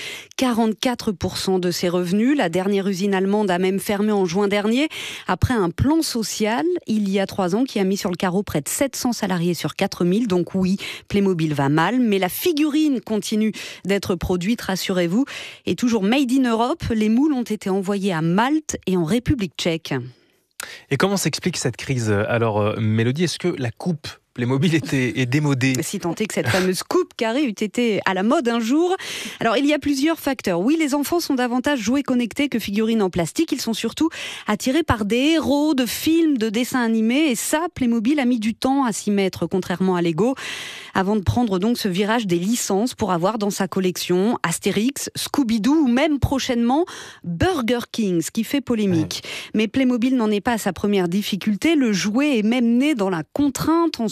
44% de ses revenus. La dernière usine allemande a même fermé en juin dernier, après un plan social, il y a 3 ans, qui a mis sur le carreau près de 700 salariés sur 4000. Donc oui, Playmobil va mal, mais la figurine continue d'être produite, rassurez-vous. Et toujours made in Europe, les moules ont été envoyés à Malte et en République tchèque. Et comment s'explique cette crise ? Alors, Mélodie, est-ce que la coupe Playmobil est démodé. Si tant est que cette fameuse coupe carrée eût été à la mode un jour. Alors, il y a plusieurs facteurs. Oui, les enfants sont davantage jouets connectés que figurines en plastique. Ils sont surtout attirés par des héros de films, de dessins animés. Et ça, Playmobil a mis du temps à s'y mettre, contrairement à Lego, avant de prendre donc ce virage des licences pour avoir dans sa collection Astérix, Scooby-Doo ou même prochainement Burger King, ce qui fait polémique. Mais Playmobil n'en est pas à sa première difficulté. Le jouet est même né dans la contrainte en son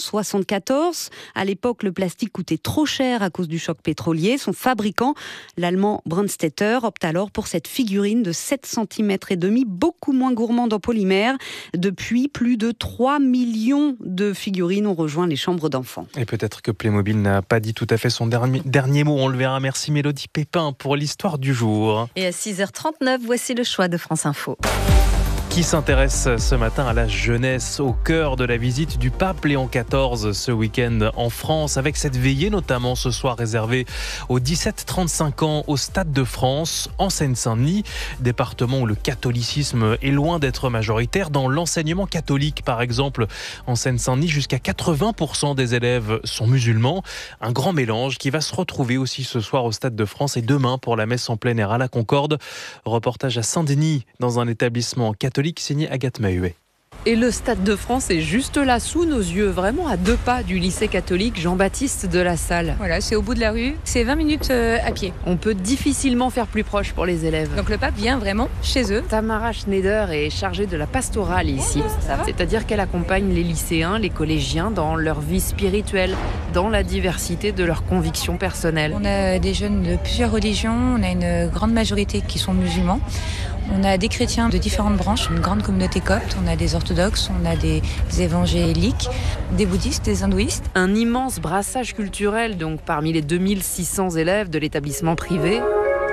1974. À l'époque, le plastique coûtait trop cher à cause du choc pétrolier. Son fabricant, l'allemand Brandstätter, opte alors pour cette figurine de 7 cm et demi, beaucoup moins gourmande en polymère. Depuis, plus de 3 millions de figurines ont rejoint les chambres d'enfants. Et peut-être que Playmobil n'a pas dit tout à fait son dernier mot, on le verra. Merci Mélodie Pépin pour l'histoire du jour. Et à 6h39, voici le choix de France Info. Qui s'intéresse ce matin à la jeunesse au cœur de la visite du pape Léon XIV ce week-end en France, avec cette veillée notamment ce soir réservée aux 17-35 ans au Stade de France en Seine-Saint-Denis, département où le catholicisme est loin d'être majoritaire. Dans l'enseignement catholique par exemple, en Seine-Saint-Denis, jusqu'à 80% des élèves sont musulmans. Un grand mélange qui va se retrouver aussi ce soir au Stade de France et demain pour la messe en plein air à la Concorde. Reportage à Saint-Denis dans un établissement catholique signé Agathe Mahuet. Et le Stade de France est juste là, sous nos yeux, vraiment à 2 pas du lycée catholique Jean-Baptiste de la Salle. Voilà, c'est au bout de la rue, c'est 20 minutes à pied. On peut difficilement faire plus proche pour les élèves. Donc le pape vient vraiment chez eux. Tamara Schneider est chargée de la pastorale ici. Ça va ? C'est-à-dire qu'elle accompagne les lycéens, les collégiens dans leur vie spirituelle, dans la diversité de leurs convictions personnelles. On a des jeunes de plusieurs religions, on a une grande majorité qui sont musulmans. On a des chrétiens de différentes branches, une grande communauté copte, on a des orthodoxes, on a des évangéliques, des bouddhistes, des hindouistes. Un immense brassage culturel donc parmi les 2600 élèves de l'établissement privé.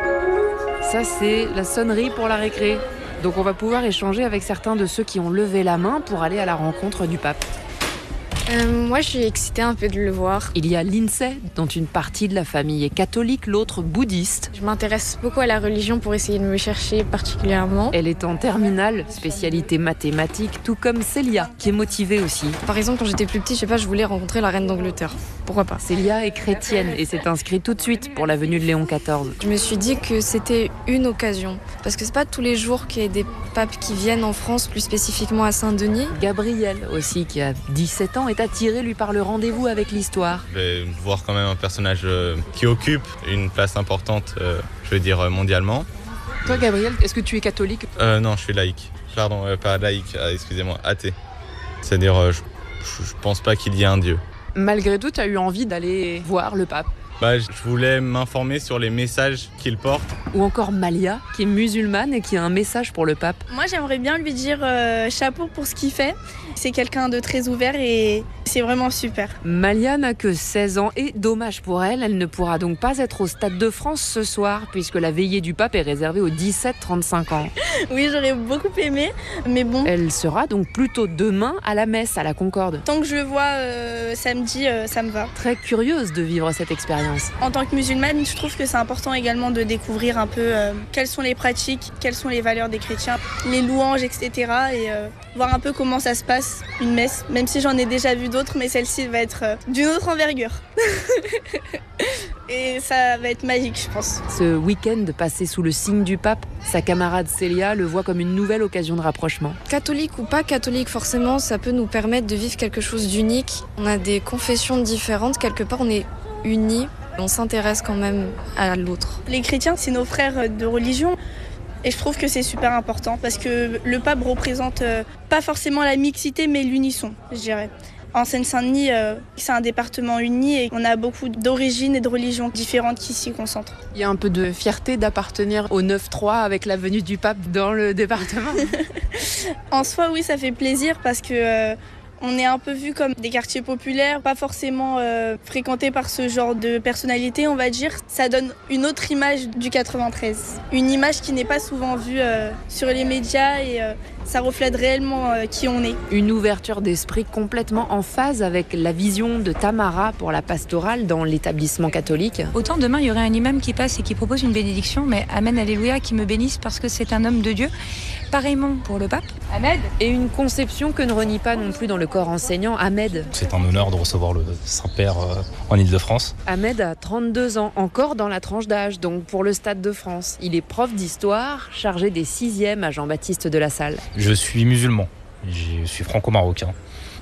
Ça c'est la sonnerie pour la récré. Donc on va pouvoir échanger avec certains de ceux qui ont levé la main pour aller à la rencontre du pape. Moi, je suis excitée un peu de le voir. Il y a Lindsay, dont une partie de la famille est catholique, l'autre bouddhiste. Je m'intéresse beaucoup à la religion pour essayer de me chercher particulièrement. Elle est en terminale, spécialité mathématiques, tout comme Célia, qui est motivée aussi. Par exemple, quand j'étais plus petite, je voulais rencontrer la reine d'Angleterre. Pourquoi pas ? Célia est chrétienne et s'est inscrite tout de suite pour la venue de Léon XIV. Je me suis dit que c'était une occasion. Parce que c'est pas tous les jours qu'il y a des papes qui viennent en France, plus spécifiquement à Saint-Denis. Gabriel aussi, qui a 17 ans, est attiré lui par le rendez-vous avec l'histoire. Je vais voir quand même un personnage qui occupe une place importante, mondialement. Toi Gabriel, est-ce que tu es catholique ? Non, je suis laïque. Pardon, pas laïque, excusez-moi, athée. C'est-à-dire, je pense pas qu'il y ait un Dieu. Malgré tout, tu as eu envie d'aller voir le pape ? Je voulais m'informer sur les messages qu'il porte. Ou encore Malia, qui est musulmane et qui a un message pour le pape. Moi, j'aimerais bien lui dire chapeau pour ce qu'il fait. C'est quelqu'un de très ouvert et c'est vraiment super. Malia n'a que 16 ans et dommage pour elle, elle ne pourra donc pas être au Stade de France ce soir puisque la veillée du pape est réservée aux 17-35 ans. Oui, j'aurais beaucoup aimé, mais bon. Elle sera donc plutôt demain à la messe à la Concorde. Tant que je le vois samedi, ça me va. Très curieuse de vivre cette expérience. En tant que musulmane, je trouve que c'est important également de découvrir un peu quelles sont les pratiques, quelles sont les valeurs des chrétiens, les louanges, etc. Et voir un peu comment ça se passe, une messe, même si j'en ai déjà vu d'autres, mais celle-ci va être d'une autre envergure. Et ça va être magique, je pense. Ce week-end passé sous le signe du pape, sa camarade Célia le voit comme une nouvelle occasion de rapprochement. Catholique ou pas catholique, forcément, ça peut nous permettre de vivre quelque chose d'unique. On a des confessions différentes, quelque part on est unis, on s'intéresse quand même à l'autre. Les chrétiens, c'est nos frères de religion. Et je trouve que c'est super important parce que le pape représente pas forcément la mixité mais l'unisson, je dirais. En Seine-Saint-Denis, c'est un département uni et on a beaucoup d'origines et de religions différentes qui s'y concentrent. Il y a un peu de fierté d'appartenir au 9-3 avec la venue du pape dans le département. En soi, oui, ça fait plaisir parce que on est un peu vu comme des quartiers populaires, pas forcément fréquentés par ce genre de personnalité, on va dire. Ça donne une autre image du 93. Une image qui n'est pas souvent vue sur les médias et ça reflète réellement qui on est. Une ouverture d'esprit complètement en phase avec la vision de Tamara pour la pastorale dans l'établissement catholique. Autant demain, il y aurait un imam qui passe et qui propose une bénédiction, mais Amen, Alléluia, qui me bénisse parce que c'est un homme de Dieu. Pareillement pour le pape. Ahmed. Et une conception que ne renie pas non plus dans le corps enseignant, Ahmed. C'est un honneur de recevoir le Saint-Père en Ile-de-France. Ahmed a 32 ans, encore dans la tranche d'âge, donc pour le Stade de France. Il est prof d'histoire, chargé des 6e à Jean-Baptiste de la Salle. Je suis musulman, je suis franco-marocain.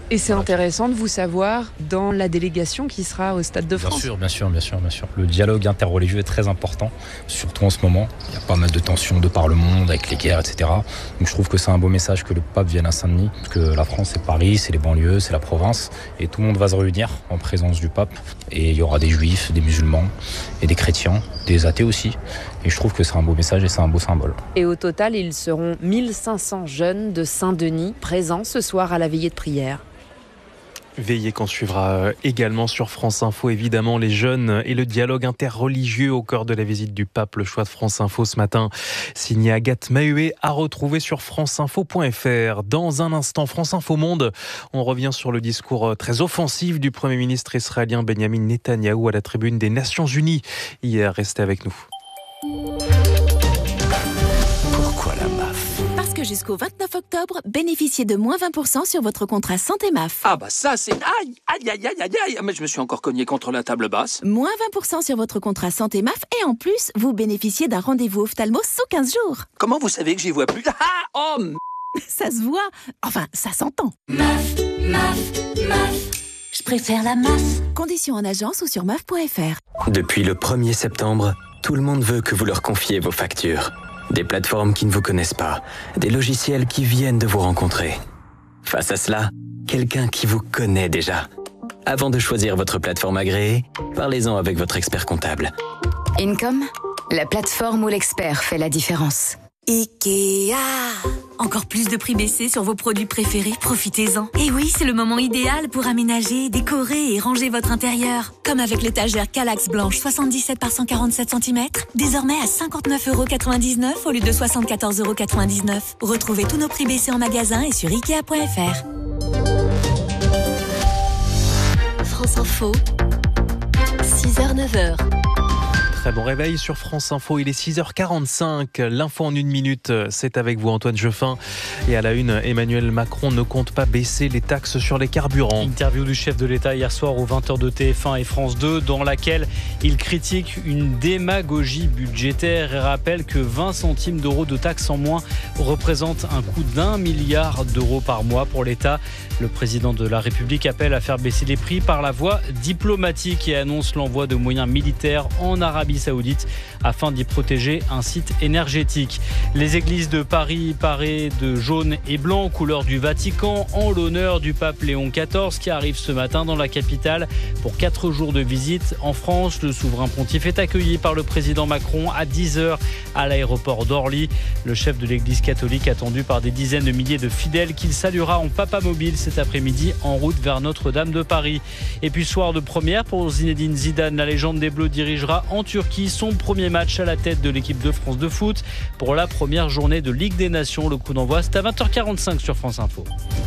Et c'est intéressant de vous savoir dans la délégation qui sera au Stade de France. Bien sûr. Le dialogue interreligieux est très important, surtout en ce moment. Il y a pas mal de tensions de par le monde, avec les guerres, etc. Donc je trouve que c'est un beau message que le pape vienne à Saint-Denis, parce que la France, c'est Paris, c'est les banlieues, c'est la province, et tout le monde va se réunir en présence du pape. Et il y aura des juifs, des musulmans, et des chrétiens, des athées aussi. Et je trouve que c'est un beau message et c'est un beau symbole. Et au total, ils seront 1500 jeunes de Saint-Denis présents ce soir à la veillée de prière. Veillez qu'on suivra également sur France Info, évidemment, les jeunes et le dialogue interreligieux au cœur de la visite du pape. Le choix de France Info ce matin, signé Agathe Mahué, à retrouver sur franceinfo.fr. Dans un instant, France Info Monde, on revient sur le discours très offensif du Premier ministre israélien Benjamin Netanyahou à la tribune des Nations Unies hier. Restez avec nous. Pourquoi la MAF ? Parce que jusqu'au 29 octobre, bénéficiez de moins 20% sur votre contrat santé MAF. Ah bah ça c'est... Aïe. Mais je me suis encore cogné contre la table basse. Moins 20% sur votre contrat santé MAF et en plus, vous bénéficiez d'un rendez-vous ophtalmo sous 15 jours. Comment vous savez que j'y vois plus ? Ça se voit. Enfin, ça s'entend. MAF. Je préfère la MAF. Conditions en agence ou sur MAF.fr. Depuis le 1er septembre, tout le monde veut que vous leur confiez vos factures. Des plateformes qui ne vous connaissent pas, des logiciels qui viennent de vous rencontrer. Face à cela, quelqu'un qui vous connaît déjà. Avant de choisir votre plateforme agréée, parlez-en avec votre expert comptable. Income, la plateforme où l'expert fait la différence. Ikea. Encore plus de prix baissés sur vos produits préférés, profitez-en. Et oui, c'est le moment idéal pour aménager, décorer et ranger votre intérieur. Comme avec l'étagère Kallax blanche 77 par 147 cm, désormais à 59,99€ au lieu de 74,99€. Retrouvez tous nos prix baissés en magasin et sur Ikea.fr. France Info, 6h-9h. Très bon réveil sur France Info, il est 6h45, l'info en 1 minute, c'est avec vous Antoine Jeffin. Et à la une, Emmanuel Macron ne compte pas baisser les taxes sur les carburants. Interview du chef de l'État hier soir aux 20h de TF1 et France 2, dans laquelle il critique une démagogie budgétaire et rappelle que 20 centimes d'euros de taxes en moins représentent un coût d'1 milliard d'euros par mois pour l'État. Le président de la République appelle à faire baisser les prix par la voie diplomatique et annonce l'envoi de moyens militaires en Arabie Saoudite afin d'y protéger un site énergétique. Les églises de Paris parées de jaune et blanc, couleur du Vatican, en l'honneur du pape Léon XIV qui arrive ce matin dans la capitale pour 4 jours de visite en France. Le souverain pontife est accueilli par le président Macron à 10h à l'aéroport d'Orly. Le chef de l'église catholique attendu par des dizaines de milliers de fidèles qu'il saluera en papa mobile cet après-midi en route vers Notre-Dame de Paris. Et puis soir de première pour Zinedine Zidane, la légende des Bleus dirigera en Turquie son premier match à la tête de l'équipe de France de foot pour la première journée de Ligue des Nations. Le coup d'envoi, c'est à 20h45 sur France Info.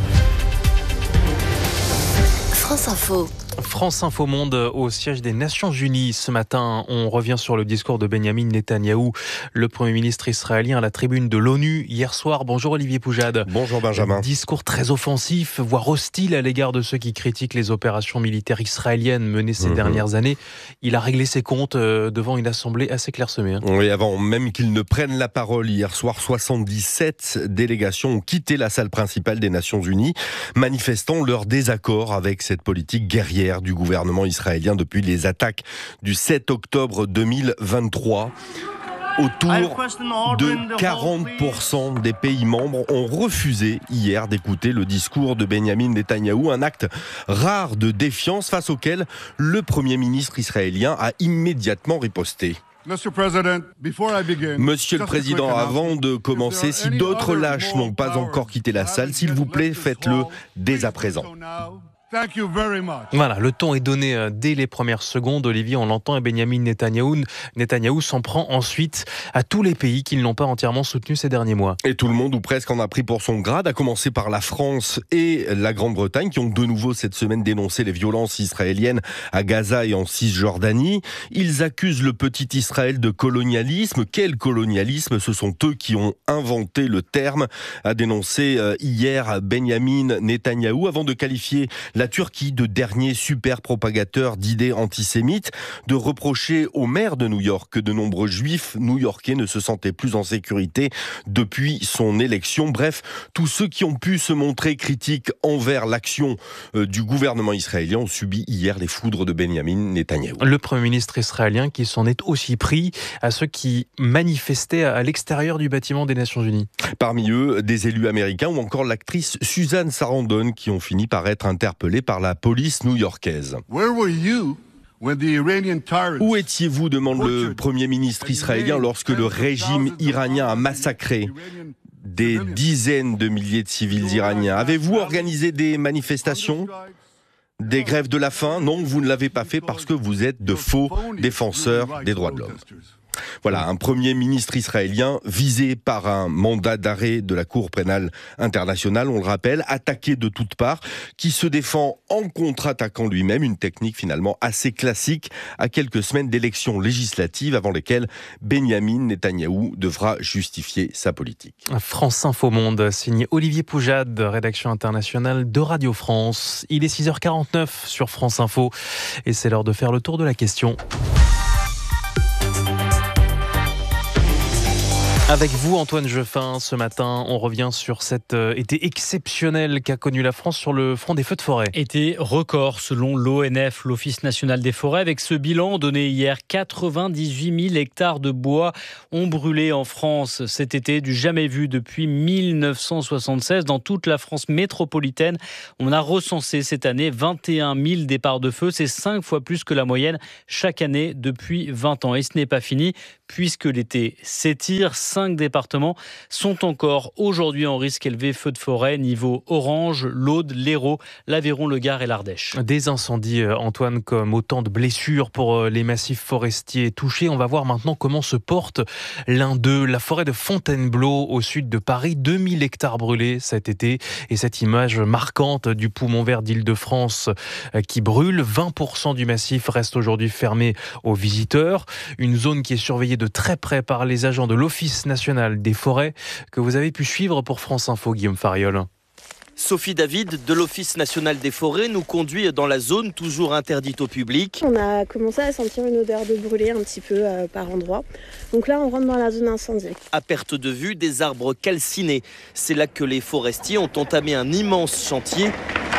France Info. France Info Monde au siège des Nations Unies. Ce matin, on revient sur le discours de Benjamin Netanyahou, le Premier ministre israélien à la tribune de l'ONU hier soir. Bonjour Olivier Poujade. Bonjour Benjamin. Un discours très offensif, voire hostile à l'égard de ceux qui critiquent les opérations militaires israéliennes menées ces dernières années. Il a réglé ses comptes devant une assemblée assez clairsemée. Oui, avant même qu'il ne prenne la parole hier soir, 77 délégations ont quitté la salle principale des Nations Unies, manifestant leur désaccord avec cette politique guerrière du gouvernement israélien depuis les attaques du 7 octobre 2023. Autour de 40% des pays membres ont refusé hier d'écouter le discours de Benjamin Netanyahou, un acte rare de défiance face auquel le Premier ministre israélien a immédiatement riposté. Monsieur le Président, avant de commencer, si d'autres lâches n'ont pas encore quitté la salle, s'il vous plaît, faites-le dès à présent. Voilà, le ton est donné dès les premières secondes. Olivier, on l'entend, et Benjamin Netanyahou s'en prend ensuite à tous les pays qui ne l'ont pas entièrement soutenu ces derniers mois. Et tout le monde, ou presque, en a pris pour son grade, à commencer par la France et la Grande-Bretagne, qui ont de nouveau cette semaine dénoncé les violences israéliennes à Gaza et en Cisjordanie. Ils accusent le petit Israël de colonialisme. Quel colonialisme ? Ce sont eux qui ont inventé le terme, a dénoncé hier Benjamin Netanyahou, avant de qualifier la Turquie de dernier super propagateur d'idées antisémites, de reprocher au maire de New York que de nombreux juifs new-yorkais ne se sentaient plus en sécurité depuis son élection. Bref, tous ceux qui ont pu se montrer critiques envers l'action du gouvernement israélien ont subi hier les foudres de Benyamin Netanyahou. Le Premier ministre israélien qui s'en est aussi pris à ceux qui manifestaient à l'extérieur du bâtiment des Nations Unies. Parmi eux, des élus américains ou encore l'actrice Susan Sarandon qui ont fini par être interpellés par la police new-yorkaise. Où étiez-vous, demande le Premier ministre israélien, lorsque le régime iranien a massacré des dizaines de milliers de civils iraniens? Avez-vous organisé des manifestations ? Des grèves de la faim? Non, vous ne l'avez pas fait parce que vous êtes de faux défenseurs des droits de l'homme. Voilà, un Premier ministre israélien visé par un mandat d'arrêt de la Cour pénale internationale, on le rappelle, attaqué de toutes parts, qui se défend en contre-attaquant lui-même, une technique finalement assez classique à quelques semaines d'élections législatives avant lesquelles Benyamin Netanyahou devra justifier sa politique. France Info Monde, signé Olivier Poujade, rédaction internationale de Radio France. Il est 6h49 sur France Info et c'est l'heure de faire le tour de la question. Avec vous, Antoine Jeffin, ce matin, on revient sur cet été exceptionnel qu'a connu la France sur le front des feux de forêt. Été record selon l'ONF, l'Office national des forêts. Avec ce bilan donné hier, 98 000 hectares de bois ont brûlé en France cet été, du jamais vu depuis 1976. Dans toute la France métropolitaine, on a recensé cette année 21 000 départs de feu. C'est 5 fois plus que la moyenne chaque année depuis 20 ans. Et ce n'est pas fini, puisque l'été s'étire. 5 départements sont encore aujourd'hui en risque élevé feu de forêt, niveau orange, l'Aude, l'Hérault, l'Aveyron, le Gard et l'Ardèche. Des incendies, Antoine, comme autant de blessures pour les massifs forestiers touchés. On va voir maintenant comment se porte l'un d'eux, la forêt de Fontainebleau au sud de Paris. 2000 hectares brûlés cet été et cette image marquante du poumon vert d'Île-de-France qui brûle. 20% du massif reste aujourd'hui fermé aux visiteurs. Une zone qui est surveillée de très près par les agents de l'Office national des forêts que vous avez pu suivre pour France Info, Guillaume Fariol. Sophie David de l'Office national des forêts nous conduit dans la zone toujours interdite au public. On a commencé à sentir une odeur de brûlé un petit peu par endroit. Donc là, on rentre dans la zone incendie. À perte de vue, des arbres calcinés. C'est là que les forestiers ont entamé un immense chantier.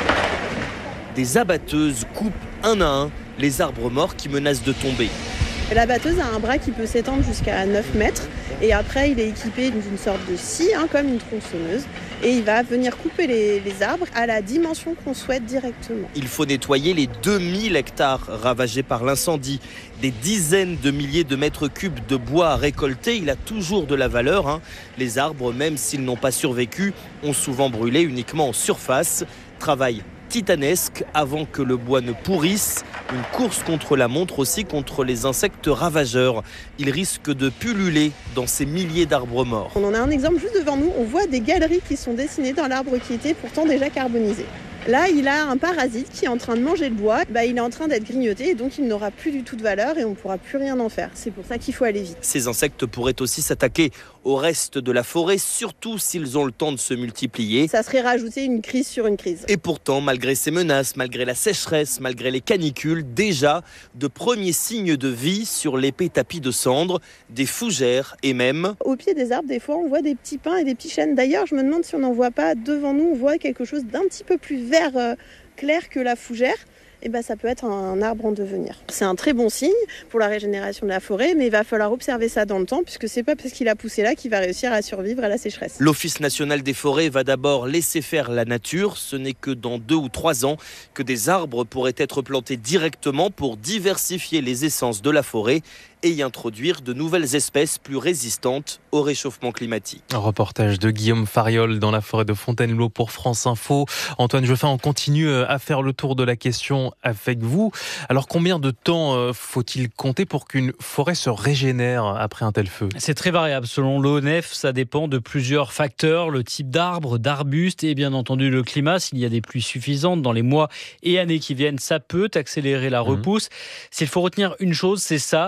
Des abatteuses coupent un à un les arbres morts qui menacent de tomber. La batteuse a un bras qui peut s'étendre jusqu'à 9 mètres et après il est équipé d'une sorte de scie, comme une tronçonneuse, et il va venir couper les arbres à la dimension qu'on souhaite directement. Il faut nettoyer les 2000 hectares ravagés par l'incendie. Des dizaines de milliers de mètres cubes de bois à récolter, il a toujours de la valeur. Les arbres, même s'ils n'ont pas survécu, ont souvent brûlé uniquement en surface. Travail titanesque avant que le bois ne pourrisse. Une course contre la montre aussi contre les insectes ravageurs. Ils risquent de pulluler dans ces milliers d'arbres morts. On en a un exemple juste devant nous. On voit des galeries qui sont dessinées dans l'arbre qui était pourtant déjà carbonisé. Là, il a un parasite qui est en train de manger le bois. Il est en train d'être grignoté et donc il n'aura plus du tout de valeur et on ne pourra plus rien en faire. C'est pour ça qu'il faut aller vite. Ces insectes pourraient aussi s'attaquer au reste de la forêt, surtout s'ils ont le temps de se multiplier. Ça serait rajouter une crise sur une crise. Et pourtant, malgré ces menaces, malgré la sécheresse, malgré les canicules, déjà de premiers signes de vie sur l'épais tapis de cendres, des fougères et même... Au pied des arbres, des fois, on voit des petits pins et des petits chênes. D'ailleurs, je me demande si on n'en voit pas devant nous, on voit quelque chose d'un petit peu plus vert clair que la fougère. Ça peut être un arbre en devenir. C'est un très bon signe pour la régénération de la forêt, mais il va falloir observer ça dans le temps, puisque c'est pas parce qu'il a poussé là qu'il va réussir à survivre à la sécheresse. L'Office national des forêts va d'abord laisser faire la nature. Ce n'est que dans 2 ou 3 ans que des arbres pourraient être plantés directement pour diversifier les essences de la forêt et y introduire de nouvelles espèces plus résistantes au réchauffement climatique. Un reportage de Guillaume Fariol dans la forêt de Fontainebleau pour France Info. Antoine Jeffin, on continue à faire le tour de la question avec vous. Alors combien de temps faut-il compter pour qu'une forêt se régénère après un tel feu ? C'est très variable. Selon l'ONF, ça dépend de plusieurs facteurs, le type d'arbre, d'arbuste et bien entendu le climat. S'il y a des pluies suffisantes dans les mois et années qui viennent, ça peut accélérer la repousse. S'il faut retenir une chose, c'est ça, le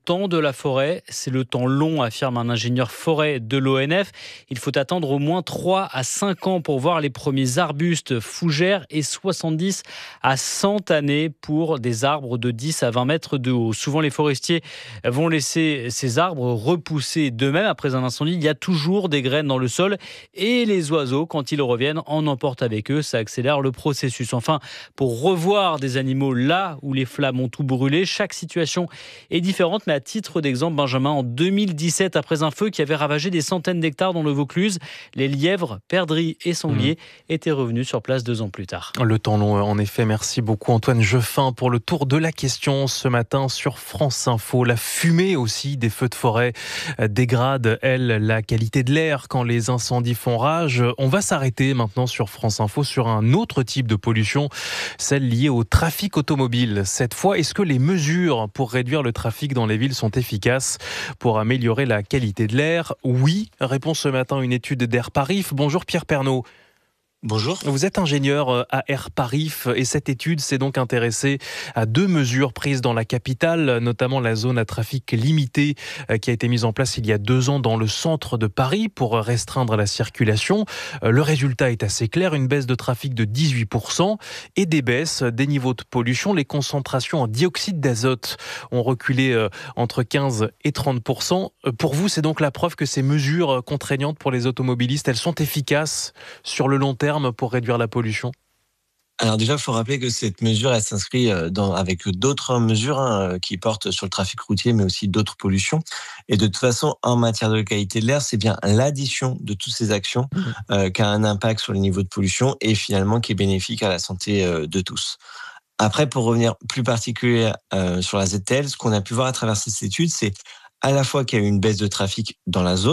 temps de la forêt, c'est le temps long, affirme un ingénieur forêt de l'ONF. Il faut attendre au moins 3 à 5 ans pour voir les premiers arbustes fougères et 70 à 100 années pour des arbres de 10 à 20 mètres de haut. Souvent, les forestiers vont laisser ces arbres repousser d'eux-mêmes. Après un incendie, il y a toujours des graines dans le sol et les oiseaux, quand ils reviennent, en emportent avec eux. Ça accélère le processus. Enfin, pour revoir des animaux là où les flammes ont tout brûlé, chaque situation est différente. Mais à titre d'exemple, Benjamin, en 2017, après un feu qui avait ravagé des centaines d'hectares dans le Vaucluse, les lièvres, perdrix et sangliers étaient revenus sur place 2 ans plus tard. Le temps long, en effet. Merci beaucoup Antoine Jeffin pour le tour de la question ce matin sur France Info. La fumée aussi des feux de forêt dégrade, elle, la qualité de l'air quand les incendies font rage. On va s'arrêter maintenant sur France Info sur un autre type de pollution, celle liée au trafic automobile. Cette fois, est-ce que les mesures pour réduire le trafic dans les villes sont efficaces pour améliorer la qualité de l'air? Oui, répond ce matin une étude d'Airparif. Bonjour Pierre Pernaut. Bonjour. Vous êtes ingénieur à Airparif et cette étude s'est donc intéressée à 2 mesures prises dans la capitale, notamment la zone à trafic limité qui a été mise en place il y a 2 ans dans le centre de Paris pour restreindre la circulation. Le résultat est assez clair, une baisse de trafic de 18% et des baisses des niveaux de pollution. Les concentrations en dioxyde d'azote ont reculé entre 15 et 30%. Pour vous, c'est donc la preuve que ces mesures contraignantes pour les automobilistes, elles sont efficaces sur le long terme pour réduire la pollution? Alors déjà, il faut rappeler que cette mesure, elle s'inscrit avec d'autres mesures qui portent sur le trafic routier, mais aussi d'autres pollutions. Et de toute façon, en matière de qualité de l'air, c'est bien l'addition de toutes ces actions qui a un impact sur les niveaux de pollution et finalement qui est bénéfique à la santé de tous. Après, pour revenir plus particulier sur la ZTL, ce qu'on a pu voir à travers cette étude, c'est à la fois qu'il y a eu une baisse de trafic dans la zone,